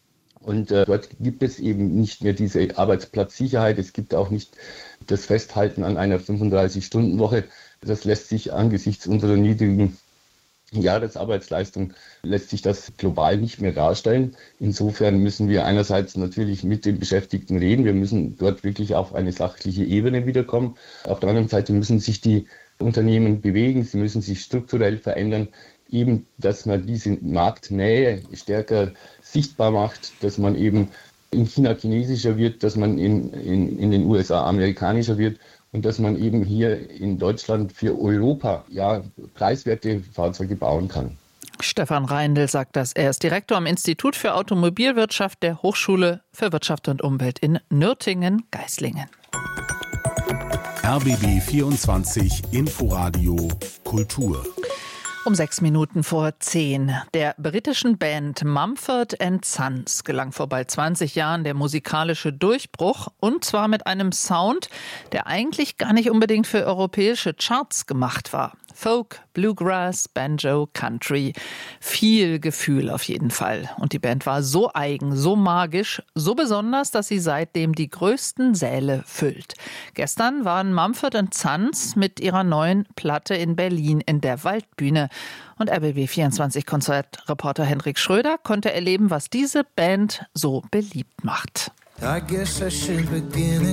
Und dort gibt es eben nicht mehr diese Arbeitsplatzsicherheit. Es gibt auch nicht das Festhalten an einer 35-Stunden-Woche. Das lässt sich angesichts unserer niedrigen Jahresarbeitsleistung, lässt sich das global nicht mehr darstellen. Insofern müssen wir einerseits natürlich mit den Beschäftigten reden. Wir müssen dort wirklich auf eine sachliche Ebene wiederkommen. Auf der anderen Seite müssen sich die Unternehmen bewegen. Sie müssen sich strukturell verändern. Eben, dass man diese Marktnähe stärker sichtbar macht, dass man eben in China chinesischer wird, dass man in den USA amerikanischer wird und dass man eben hier in Deutschland für Europa preiswerte Fahrzeuge bauen kann. Stefan Reindl sagt das. Er ist Direktor am Institut für Automobilwirtschaft der Hochschule für Wirtschaft und Umwelt in Nürtingen-Geislingen. RBB 24 Inforadio Kultur. Um 6:06. Der britischen Band Mumford & Sons gelang vor bald 20 Jahren der musikalische Durchbruch, und zwar mit einem Sound, der eigentlich gar nicht unbedingt für europäische Charts gemacht war. Folk, Bluegrass, Banjo, Country. Viel Gefühl auf jeden Fall. Und die Band war so eigen, so magisch, so besonders, dass sie seitdem die größten Säle füllt. Gestern waren Mumford & Sons mit ihrer neuen Platte in Berlin in der Waldbühne. Und RBB24-Konzertreporter Hendrik Schröder konnte erleben, was diese Band so beliebt macht. I guess I should begin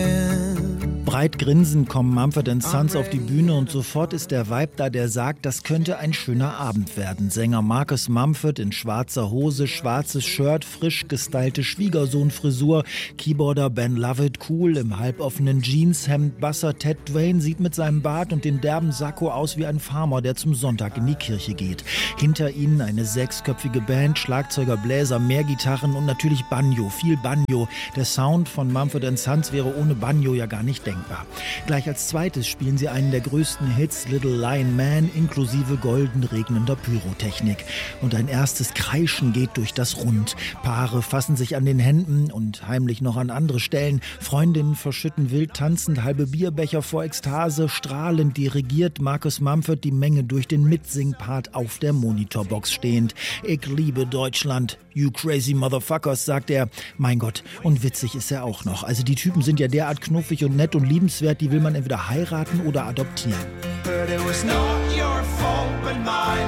again. Breit grinsend kommen Mumford & Sons auf die Bühne und sofort ist der Vibe da, der sagt, das könnte ein schöner Abend werden. Sänger Marcus Mumford in schwarzer Hose, schwarzes Shirt, frisch gestylte Schwiegersohnfrisur, Keyboarder Ben Lovett cool im halboffenen Jeanshemd, Basser Ted Dwayne sieht mit seinem Bart und dem derben Sakko aus wie ein Farmer, der zum Sonntag in die Kirche geht. Hinter ihnen eine 6-köpfige Band, Schlagzeuger, Bläser, mehr Gitarren und natürlich Banjo, viel Banjo. Der Sound von Mumford & Sons wäre ohne Banjo ja gar nicht denkbar. Gleich als zweites spielen sie einen der größten Hits, Little Lion Man, inklusive golden regnender Pyrotechnik. Und ein erstes Kreischen geht durch das Rund. Paare fassen sich an den Händen und heimlich noch an andere Stellen. Freundinnen verschütten wild tanzend halbe Bierbecher vor Ekstase. Strahlend dirigiert Marcus Mumford die Menge durch den Mitsing-Part auf der Monitorbox stehend. Ich liebe Deutschland, you crazy motherfuckers, sagt er. Mein Gott, und witzig ist er auch noch. Also die Typen sind ja derart knuffig und nett und liebenswert, die will man entweder heiraten oder adoptieren. But it was not your fault but mine,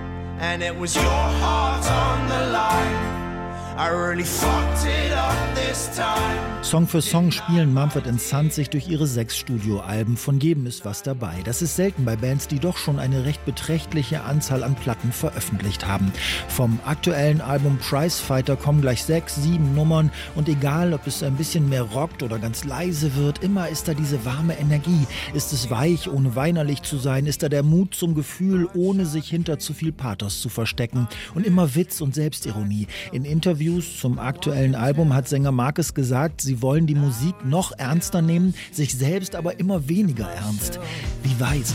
and it was your heart on the line. I really fucked it up this time. Song für Song spielen Mumford & Sons sich durch ihre 6 Studioalben. Von jedem ist was dabei. Das ist selten bei Bands, die doch schon eine recht beträchtliche Anzahl an Platten veröffentlicht haben. Vom aktuellen Album Prizefighter kommen gleich 6, 7 Nummern. Und egal, ob es ein bisschen mehr rockt oder ganz leise wird, immer ist da diese warme Energie. Ist es weich, ohne weinerlich zu sein? Ist da der Mut zum Gefühl, ohne sich hinter zu viel Pathos zu verstecken? Und immer Witz und Selbstironie. In Interviews zum aktuellen Album hat Sänger Marcus gesagt, sie wollen die Musik noch ernster nehmen, sich selbst aber immer weniger ernst. Wie weise.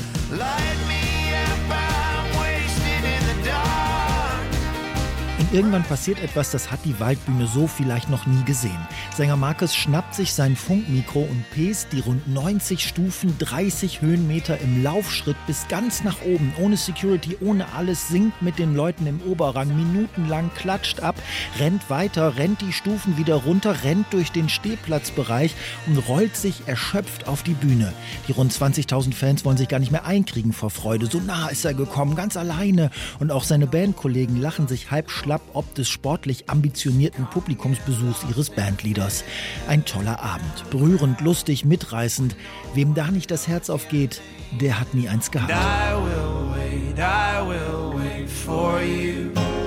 Und irgendwann passiert etwas, das hat die Waldbühne so vielleicht noch nie gesehen. Sänger Marcus schnappt sich sein Funkmikro und pest die rund 90 Stufen, 30 Höhenmeter im Laufschritt bis ganz nach oben, ohne Security, ohne alles, singt mit den Leuten im Oberrang, minutenlang klatscht ab, rennt weiter, rennt die Stufen wieder runter, rennt durch den Stehplatzbereich und rollt sich erschöpft auf die Bühne. Die rund 20.000 Fans wollen sich gar nicht mehr einkriegen vor Freude. So nah ist er gekommen, ganz alleine. Und auch seine Bandkollegen lachen sich halb schlapp ob des sportlich ambitionierten Publikumsbesuchs ihres Bandleaders. Ein toller Abend. Berührend, lustig, mitreißend. Wem da nicht das Herz aufgeht, der hat nie eins gehabt. I will wait for you.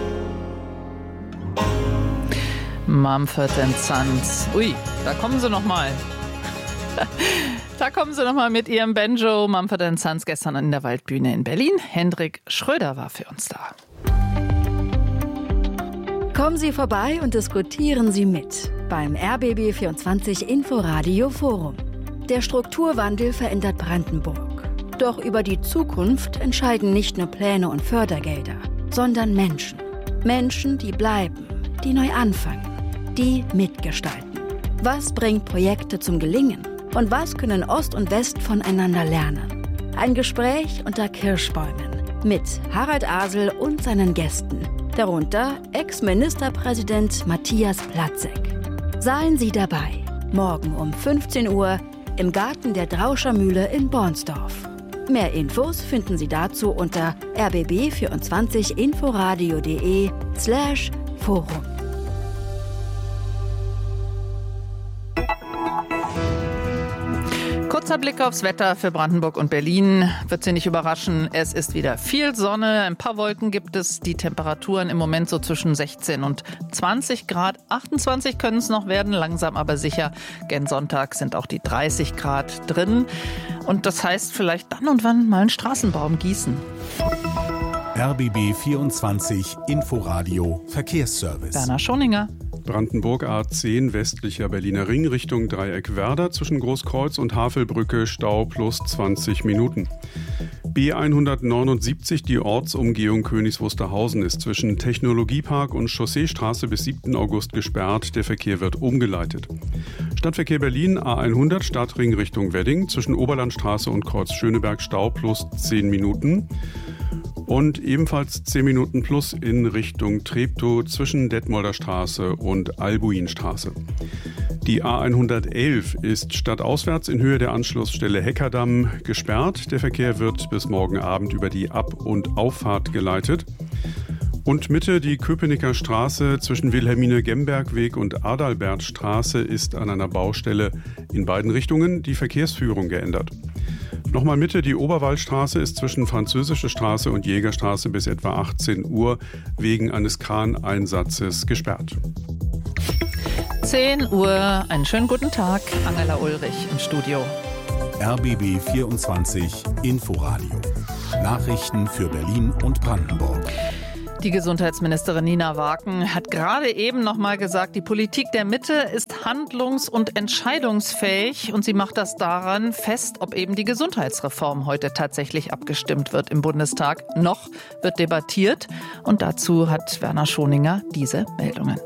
Mumford & Sons. Ui, da kommen sie nochmal. Da kommen sie nochmal mit ihrem Banjo. Mumford & Sons gestern in der Waldbühne in Berlin. Hendrik Schröder war für uns da. Kommen Sie vorbei und diskutieren Sie mit beim RBB24 Inforadio Forum. Der Strukturwandel verändert Brandenburg. Doch über die Zukunft entscheiden nicht nur Pläne und Fördergelder, sondern Menschen. Menschen, die bleiben, die neu anfangen, die mitgestalten. Was bringt Projekte zum Gelingen? Und was können Ost und West voneinander lernen? Ein Gespräch unter Kirschbäumen mit Harald Asel und seinen Gästen. Darunter Ex-Ministerpräsident Matthias Platzek. Seien Sie dabei, morgen um 15 Uhr im Garten der Drauscher Mühle in Bornsdorf. Mehr Infos finden Sie dazu unter rbb24inforadio.de/Forum. Kurzer Blick aufs Wetter für Brandenburg und Berlin. Wird Sie nicht überraschen, es ist wieder viel Sonne, ein paar Wolken gibt es. Die Temperaturen im Moment so zwischen 16 und 20 Grad. 28 können es noch werden, langsam aber sicher. Gen Sonntag sind auch die 30 Grad drin. Und das heißt vielleicht dann und wann mal einen Straßenbaum gießen. RBB 24 Inforadio Verkehrsservice. Werner Schoninger. Brandenburg A10 westlicher Berliner Ring Richtung Dreieck-Werder zwischen Großkreuz und Havelbrücke Stau plus 20 Minuten. B179, die Ortsumgehung Königs Wusterhausen, ist zwischen Technologiepark und Chausseestraße bis 7. August gesperrt. Der Verkehr wird umgeleitet. Stadtverkehr Berlin A100 Stadtring Richtung Wedding zwischen Oberlandstraße und Kreuz Schöneberg Stau plus 10 Minuten. Und ebenfalls 10 Minuten plus in Richtung Treptow zwischen Detmolder Straße und Albuinstraße. Die A111 ist stadtauswärts in Höhe der Anschlussstelle Heckerdamm gesperrt. Der Verkehr wird bis morgen Abend über die Ab- und Auffahrt geleitet. Und Mitte die Köpenicker Straße zwischen Wilhelmine-Gemberg-Weg und Adalbertstraße ist an einer Baustelle in beiden Richtungen die Verkehrsführung geändert. Nochmal Mitte, die Oberwaldstraße ist zwischen Französische Straße und Jägerstraße bis etwa 18 Uhr wegen eines Kraneinsatzes gesperrt. 10 Uhr, einen schönen guten Tag, Angela Ulrich im Studio. RBB 24 Inforadio. Nachrichten für Berlin und Brandenburg. Die Gesundheitsministerin Nina Waken hat gerade eben noch mal gesagt, die Politik der Mitte ist handlungs- und entscheidungsfähig und sie macht das daran fest, ob eben die Gesundheitsreform heute tatsächlich abgestimmt wird im Bundestag. Noch wird debattiert und dazu hat Werner Schoninger diese Meldungen.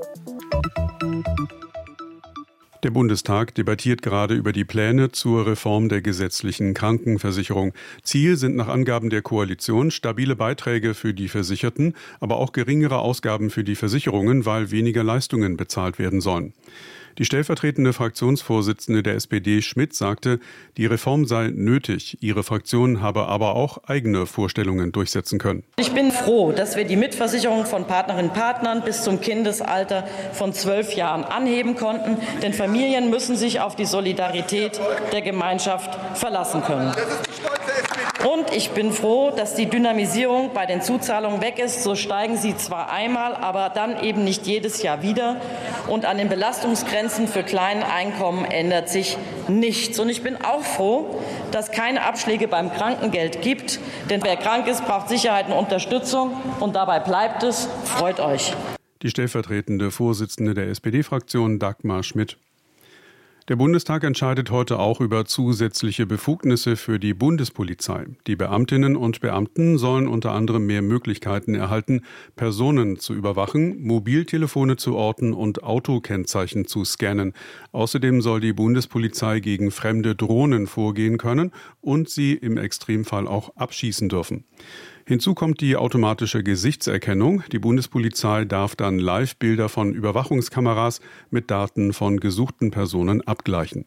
Der Bundestag debattiert gerade über die Pläne zur Reform der gesetzlichen Krankenversicherung. Ziel sind nach Angaben der Koalition stabile Beiträge für die Versicherten, aber auch geringere Ausgaben für die Versicherungen, weil weniger Leistungen bezahlt werden sollen. Die stellvertretende Fraktionsvorsitzende der SPD, Schmidt, sagte, die Reform sei nötig. Ihre Fraktion habe aber auch eigene Vorstellungen durchsetzen können. Ich bin froh, dass wir die Mitversicherung von Partnerinnen und Partnern bis zum Kindesalter von 12 Jahren anheben konnten. Denn Familien müssen sich auf die Solidarität der Gemeinschaft verlassen können. Und ich bin froh, dass die Dynamisierung bei den Zuzahlungen weg ist. So steigen sie zwar einmal, aber dann eben nicht jedes Jahr wieder. Und an den Belastungsgrenzen für kleine Einkommen ändert sich nichts. Und ich bin auch froh, dass es keine Abschläge beim Krankengeld gibt. Denn wer krank ist, braucht Sicherheit und Unterstützung. Und dabei bleibt es. Freut euch. Die stellvertretende Vorsitzende der SPD-Fraktion, Dagmar Schmidt. Der Bundestag entscheidet heute auch über zusätzliche Befugnisse für die Bundespolizei. Die Beamtinnen und Beamten sollen unter anderem mehr Möglichkeiten erhalten, Personen zu überwachen, Mobiltelefone zu orten und Autokennzeichen zu scannen. Außerdem soll die Bundespolizei gegen fremde Drohnen vorgehen können und sie im Extremfall auch abschießen dürfen. Hinzu kommt die automatische Gesichtserkennung. Die Bundespolizei darf dann Live-Bilder von Überwachungskameras mit Daten von gesuchten Personen abgleichen.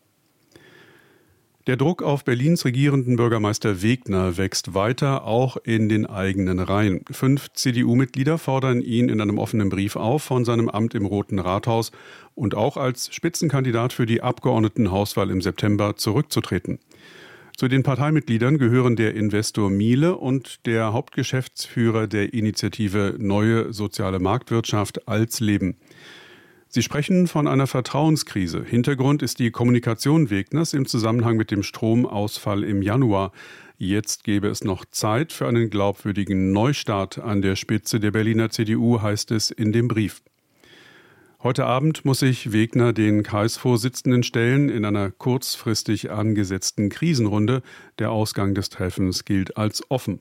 Der Druck auf Berlins regierenden Bürgermeister Wegner wächst weiter, auch in den eigenen Reihen. 5 CDU-Mitglieder fordern ihn in einem offenen Brief auf, von seinem Amt im Roten Rathaus und auch als Spitzenkandidat für die Abgeordnetenhauswahl im September zurückzutreten. Zu den Parteimitgliedern gehören der Investor Miele und der Hauptgeschäftsführer der Initiative Neue Soziale Marktwirtschaft Alsleben. Sie sprechen von einer Vertrauenskrise. Hintergrund ist die Kommunikation Wegners im Zusammenhang mit dem Stromausfall im Januar. Jetzt gäbe es noch Zeit für einen glaubwürdigen Neustart an der Spitze der Berliner CDU, heißt es in dem Brief. Heute Abend muss sich Wegner den Kreisvorsitzenden stellen in einer kurzfristig angesetzten Krisenrunde. Der Ausgang des Treffens gilt als offen.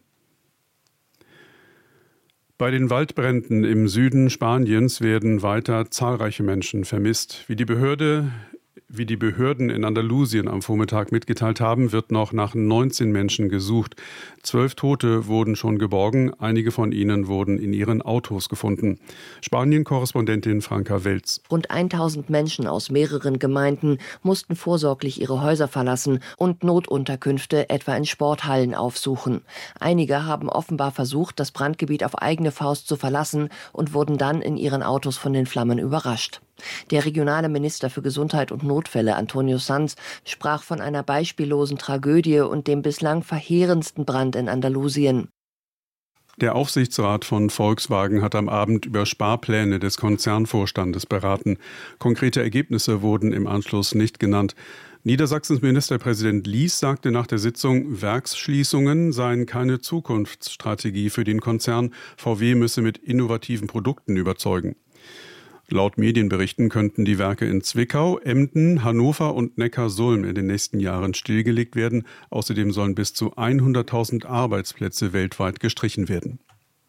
Bei den Waldbränden im Süden Spaniens werden weiter zahlreiche Menschen vermisst. Wie die Behörden in Andalusien am Vormittag mitgeteilt haben, wird noch nach 19 Menschen gesucht. 12 Tote wurden schon geborgen, einige von ihnen wurden in ihren Autos gefunden. Spanien-Korrespondentin Franka Welz. Rund 1000 Menschen aus mehreren Gemeinden mussten vorsorglich ihre Häuser verlassen und Notunterkünfte etwa in Sporthallen aufsuchen. Einige haben offenbar versucht, das Brandgebiet auf eigene Faust zu verlassen und wurden dann in ihren Autos von den Flammen überrascht. Der regionale Minister für Gesundheit und Notfälle, Antonio Sanz, sprach von einer beispiellosen Tragödie und dem bislang verheerendsten Brand in Andalusien. Der Aufsichtsrat von Volkswagen hat am Abend über Sparpläne des Konzernvorstandes beraten. Konkrete Ergebnisse wurden im Anschluss nicht genannt. Niedersachsens Ministerpräsident Lies sagte nach der Sitzung, Werksschließungen seien keine Zukunftsstrategie für den Konzern. VW müsse mit innovativen Produkten überzeugen. Laut Medienberichten könnten die Werke in Zwickau, Emden, Hannover und Neckarsulm in den nächsten Jahren stillgelegt werden. Außerdem sollen bis zu 100.000 Arbeitsplätze weltweit gestrichen werden.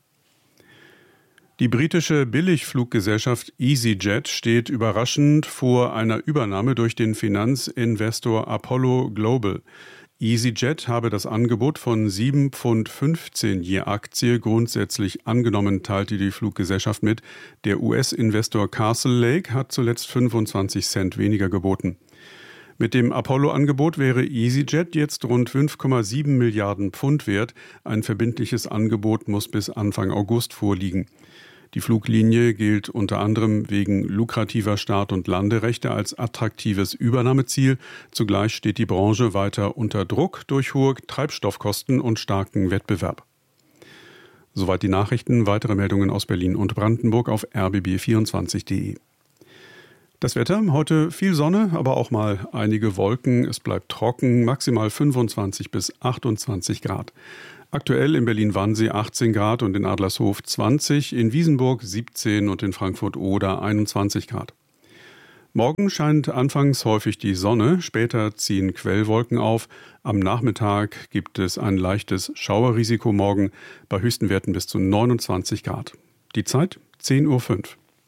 Die britische Billigfluggesellschaft EasyJet steht überraschend vor einer Übernahme durch den Finanzinvestor Apollo Global. EasyJet habe das Angebot von 7,15 Pfund je Aktie grundsätzlich angenommen, teilte die Fluggesellschaft mit. Der US-Investor Castle Lake hat zuletzt 25 Cent weniger geboten. Mit dem Apollo-Angebot wäre EasyJet jetzt rund 5,7 Milliarden Pfund wert. Ein verbindliches Angebot muss bis Anfang August vorliegen. Die Fluglinie gilt unter anderem wegen lukrativer Start- und Landerechte als attraktives Übernahmeziel. Zugleich steht die Branche weiter unter Druck durch hohe Treibstoffkosten und starken Wettbewerb. Soweit die Nachrichten. Weitere Meldungen aus Berlin und Brandenburg auf rbb24.de. Das Wetter, heute viel Sonne, aber auch mal einige Wolken. Es bleibt trocken, maximal 25 bis 28 Grad. Aktuell in Berlin-Wannsee 18 Grad und in Adlershof 20, in Wiesenburg 17 und in Frankfurt-Oder 21 Grad. Morgen scheint anfangs häufig die Sonne, später ziehen Quellwolken auf. Am Nachmittag gibt es ein leichtes Schauerrisiko morgen, bei höchsten Werten bis zu 29 Grad. Die Zeit 10:05 Uhr.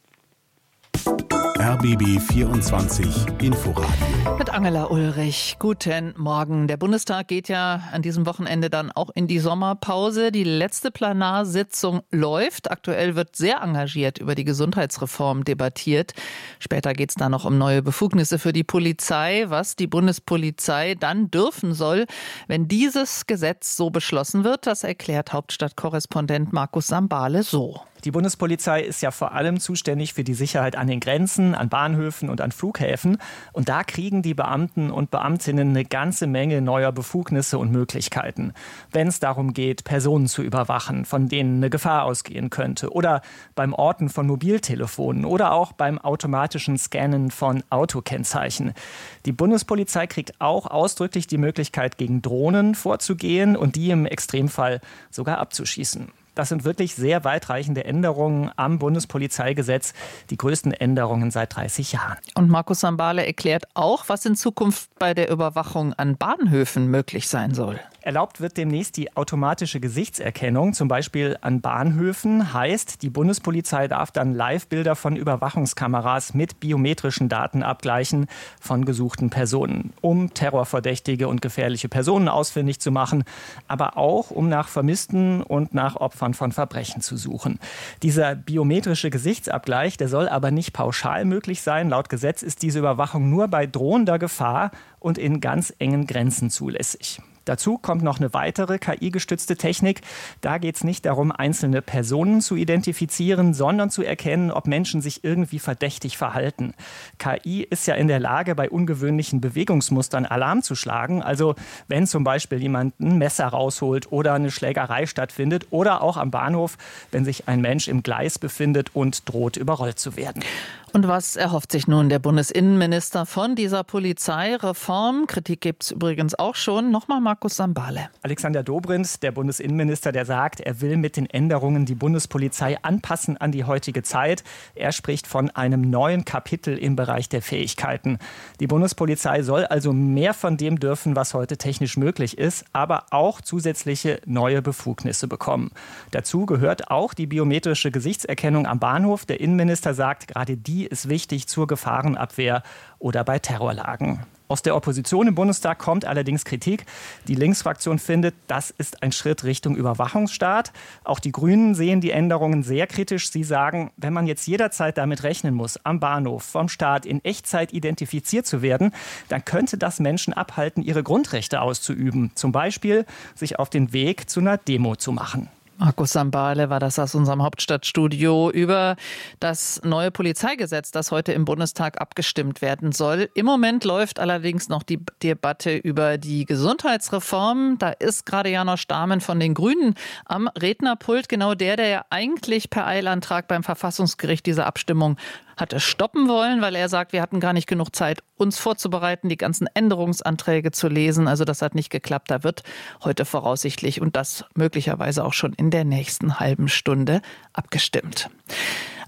RBB 24 Inforadio. Mit Angela Ulrich. Guten Morgen. Der Bundestag geht ja an diesem Wochenende dann auch in die Sommerpause. Die letzte Plenarsitzung läuft. Aktuell wird sehr engagiert über die Gesundheitsreform debattiert. Später geht es dann noch um neue Befugnisse für die Polizei, was die Bundespolizei dann dürfen soll, wenn dieses Gesetz so beschlossen wird. Das erklärt Hauptstadtkorrespondent Markus Sambale so. Die Bundespolizei ist ja vor allem zuständig für die Sicherheit an den Grenzen, an Bahnhöfen und an Flughäfen. Und da kriegen die Beamten und Beamtinnen eine ganze Menge neuer Befugnisse und Möglichkeiten. Wenn es darum geht, Personen zu überwachen, von denen eine Gefahr ausgehen könnte. Oder beim Orten von Mobiltelefonen. Oder auch beim automatischen Scannen von Autokennzeichen. Die Bundespolizei kriegt auch ausdrücklich die Möglichkeit, gegen Drohnen vorzugehen und die im Extremfall sogar abzuschießen. Das sind wirklich sehr weitreichende Änderungen am Bundespolizeigesetz, die größten Änderungen seit 30 Jahren. Und Markus Sambale erklärt auch, was in Zukunft bei der Überwachung an Bahnhöfen möglich sein soll. Erlaubt wird demnächst die automatische Gesichtserkennung, zum Beispiel an Bahnhöfen. Heißt, die Bundespolizei darf dann Live-Bilder von Überwachungskameras mit biometrischen Daten abgleichen von gesuchten Personen, um terrorverdächtige und gefährliche Personen ausfindig zu machen, aber auch um nach Vermissten und nach Opfern von Verbrechen zu suchen. Dieser biometrische Gesichtsabgleich, der soll aber nicht pauschal möglich sein. Laut Gesetz ist diese Überwachung nur bei drohender Gefahr und in ganz engen Grenzen zulässig. Dazu kommt noch eine weitere KI-gestützte Technik. Da geht es nicht darum, einzelne Personen zu identifizieren, sondern zu erkennen, ob Menschen sich irgendwie verdächtig verhalten. KI ist ja in der Lage, bei ungewöhnlichen Bewegungsmustern Alarm zu schlagen. Also wenn zum Beispiel jemand ein Messer rausholt oder eine Schlägerei stattfindet oder auch am Bahnhof, wenn sich ein Mensch im Gleis befindet und droht, überrollt zu werden. Und was erhofft sich nun der Bundesinnenminister von dieser Polizeireform? Kritik gibt es übrigens auch schon. Nochmal Markus Sambale. Alexander Dobrindt, der Bundesinnenminister, der sagt, er will mit den Änderungen die Bundespolizei anpassen an die heutige Zeit. Er spricht von einem neuen Kapitel im Bereich der Fähigkeiten. Die Bundespolizei soll also mehr von dem dürfen, was heute technisch möglich ist, aber auch zusätzliche neue Befugnisse bekommen. Dazu gehört auch die biometrische Gesichtserkennung am Bahnhof. Der Innenminister sagt, gerade die ist wichtig zur Gefahrenabwehr oder bei Terrorlagen. Aus der Opposition im Bundestag kommt allerdings Kritik. Die Linksfraktion findet, das ist ein Schritt Richtung Überwachungsstaat. Auch die Grünen sehen die Änderungen sehr kritisch. Sie sagen, wenn man jetzt jederzeit damit rechnen muss, am Bahnhof, vom Staat in Echtzeit identifiziert zu werden, dann könnte das Menschen abhalten, ihre Grundrechte auszuüben. Zum Beispiel sich auf den Weg zu einer Demo zu machen. Markus Sambale war das aus unserem Hauptstadtstudio über das neue Polizeigesetz, das heute im Bundestag abgestimmt werden soll. Im Moment läuft allerdings noch die Debatte über die Gesundheitsreform. Da ist gerade Janosch Dahmen von den Grünen am Rednerpult, genau der ja eigentlich per Eilantrag beim Verfassungsgericht diese Abstimmung hatte stoppen wollen, weil er sagt, wir hatten gar nicht genug Zeit, uns vorzubereiten, die ganzen Änderungsanträge zu lesen. Also das hat nicht geklappt. Da wird heute voraussichtlich und das möglicherweise auch schon in der nächsten halben Stunde abgestimmt.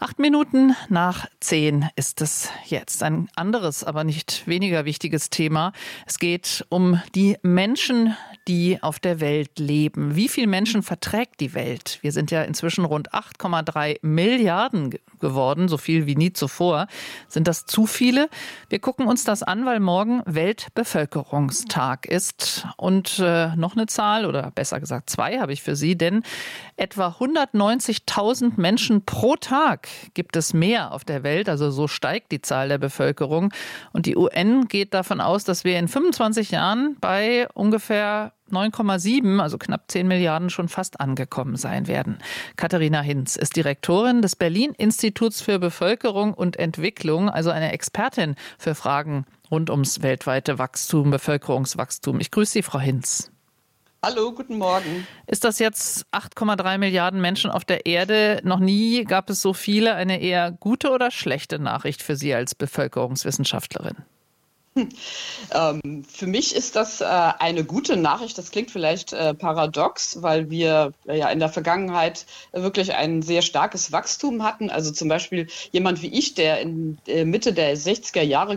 8:08 ist es jetzt. Ein anderes, aber nicht weniger wichtiges Thema. Es geht um die Menschen, die auf der Welt leben. Wie viele Menschen verträgt die Welt? Wir sind ja inzwischen rund 8,3 Milliarden geworden, so viel wie nie zuvor. Sind das zu viele? Wir gucken uns das an, weil morgen Weltbevölkerungstag ist. Und noch eine Zahl, oder besser gesagt 2 habe ich für Sie, denn etwa 190.000 Menschen pro Tag gibt es mehr auf der Welt. Also so steigt die Zahl der Bevölkerung. Und die UN geht davon aus, dass wir in 25 Jahren bei ungefähr 9,7, also knapp 10 Milliarden, schon fast angekommen sein werden. Katharina Hinz ist Direktorin des Berlin-Instituts für Bevölkerung und Entwicklung, also eine Expertin für Fragen rund ums weltweite Wachstum, Bevölkerungswachstum. Ich grüße Sie, Frau Hinz. Hallo, guten Morgen. Ist das jetzt 8,3 Milliarden Menschen auf der Erde? Noch nie gab es so viele. Eine eher gute oder schlechte Nachricht für Sie als Bevölkerungswissenschaftlerin? Für mich ist das eine gute Nachricht. Das klingt vielleicht paradox, weil wir ja in der Vergangenheit wirklich ein sehr starkes Wachstum hatten. Also zum Beispiel jemand wie ich, der in Mitte der 60er Jahre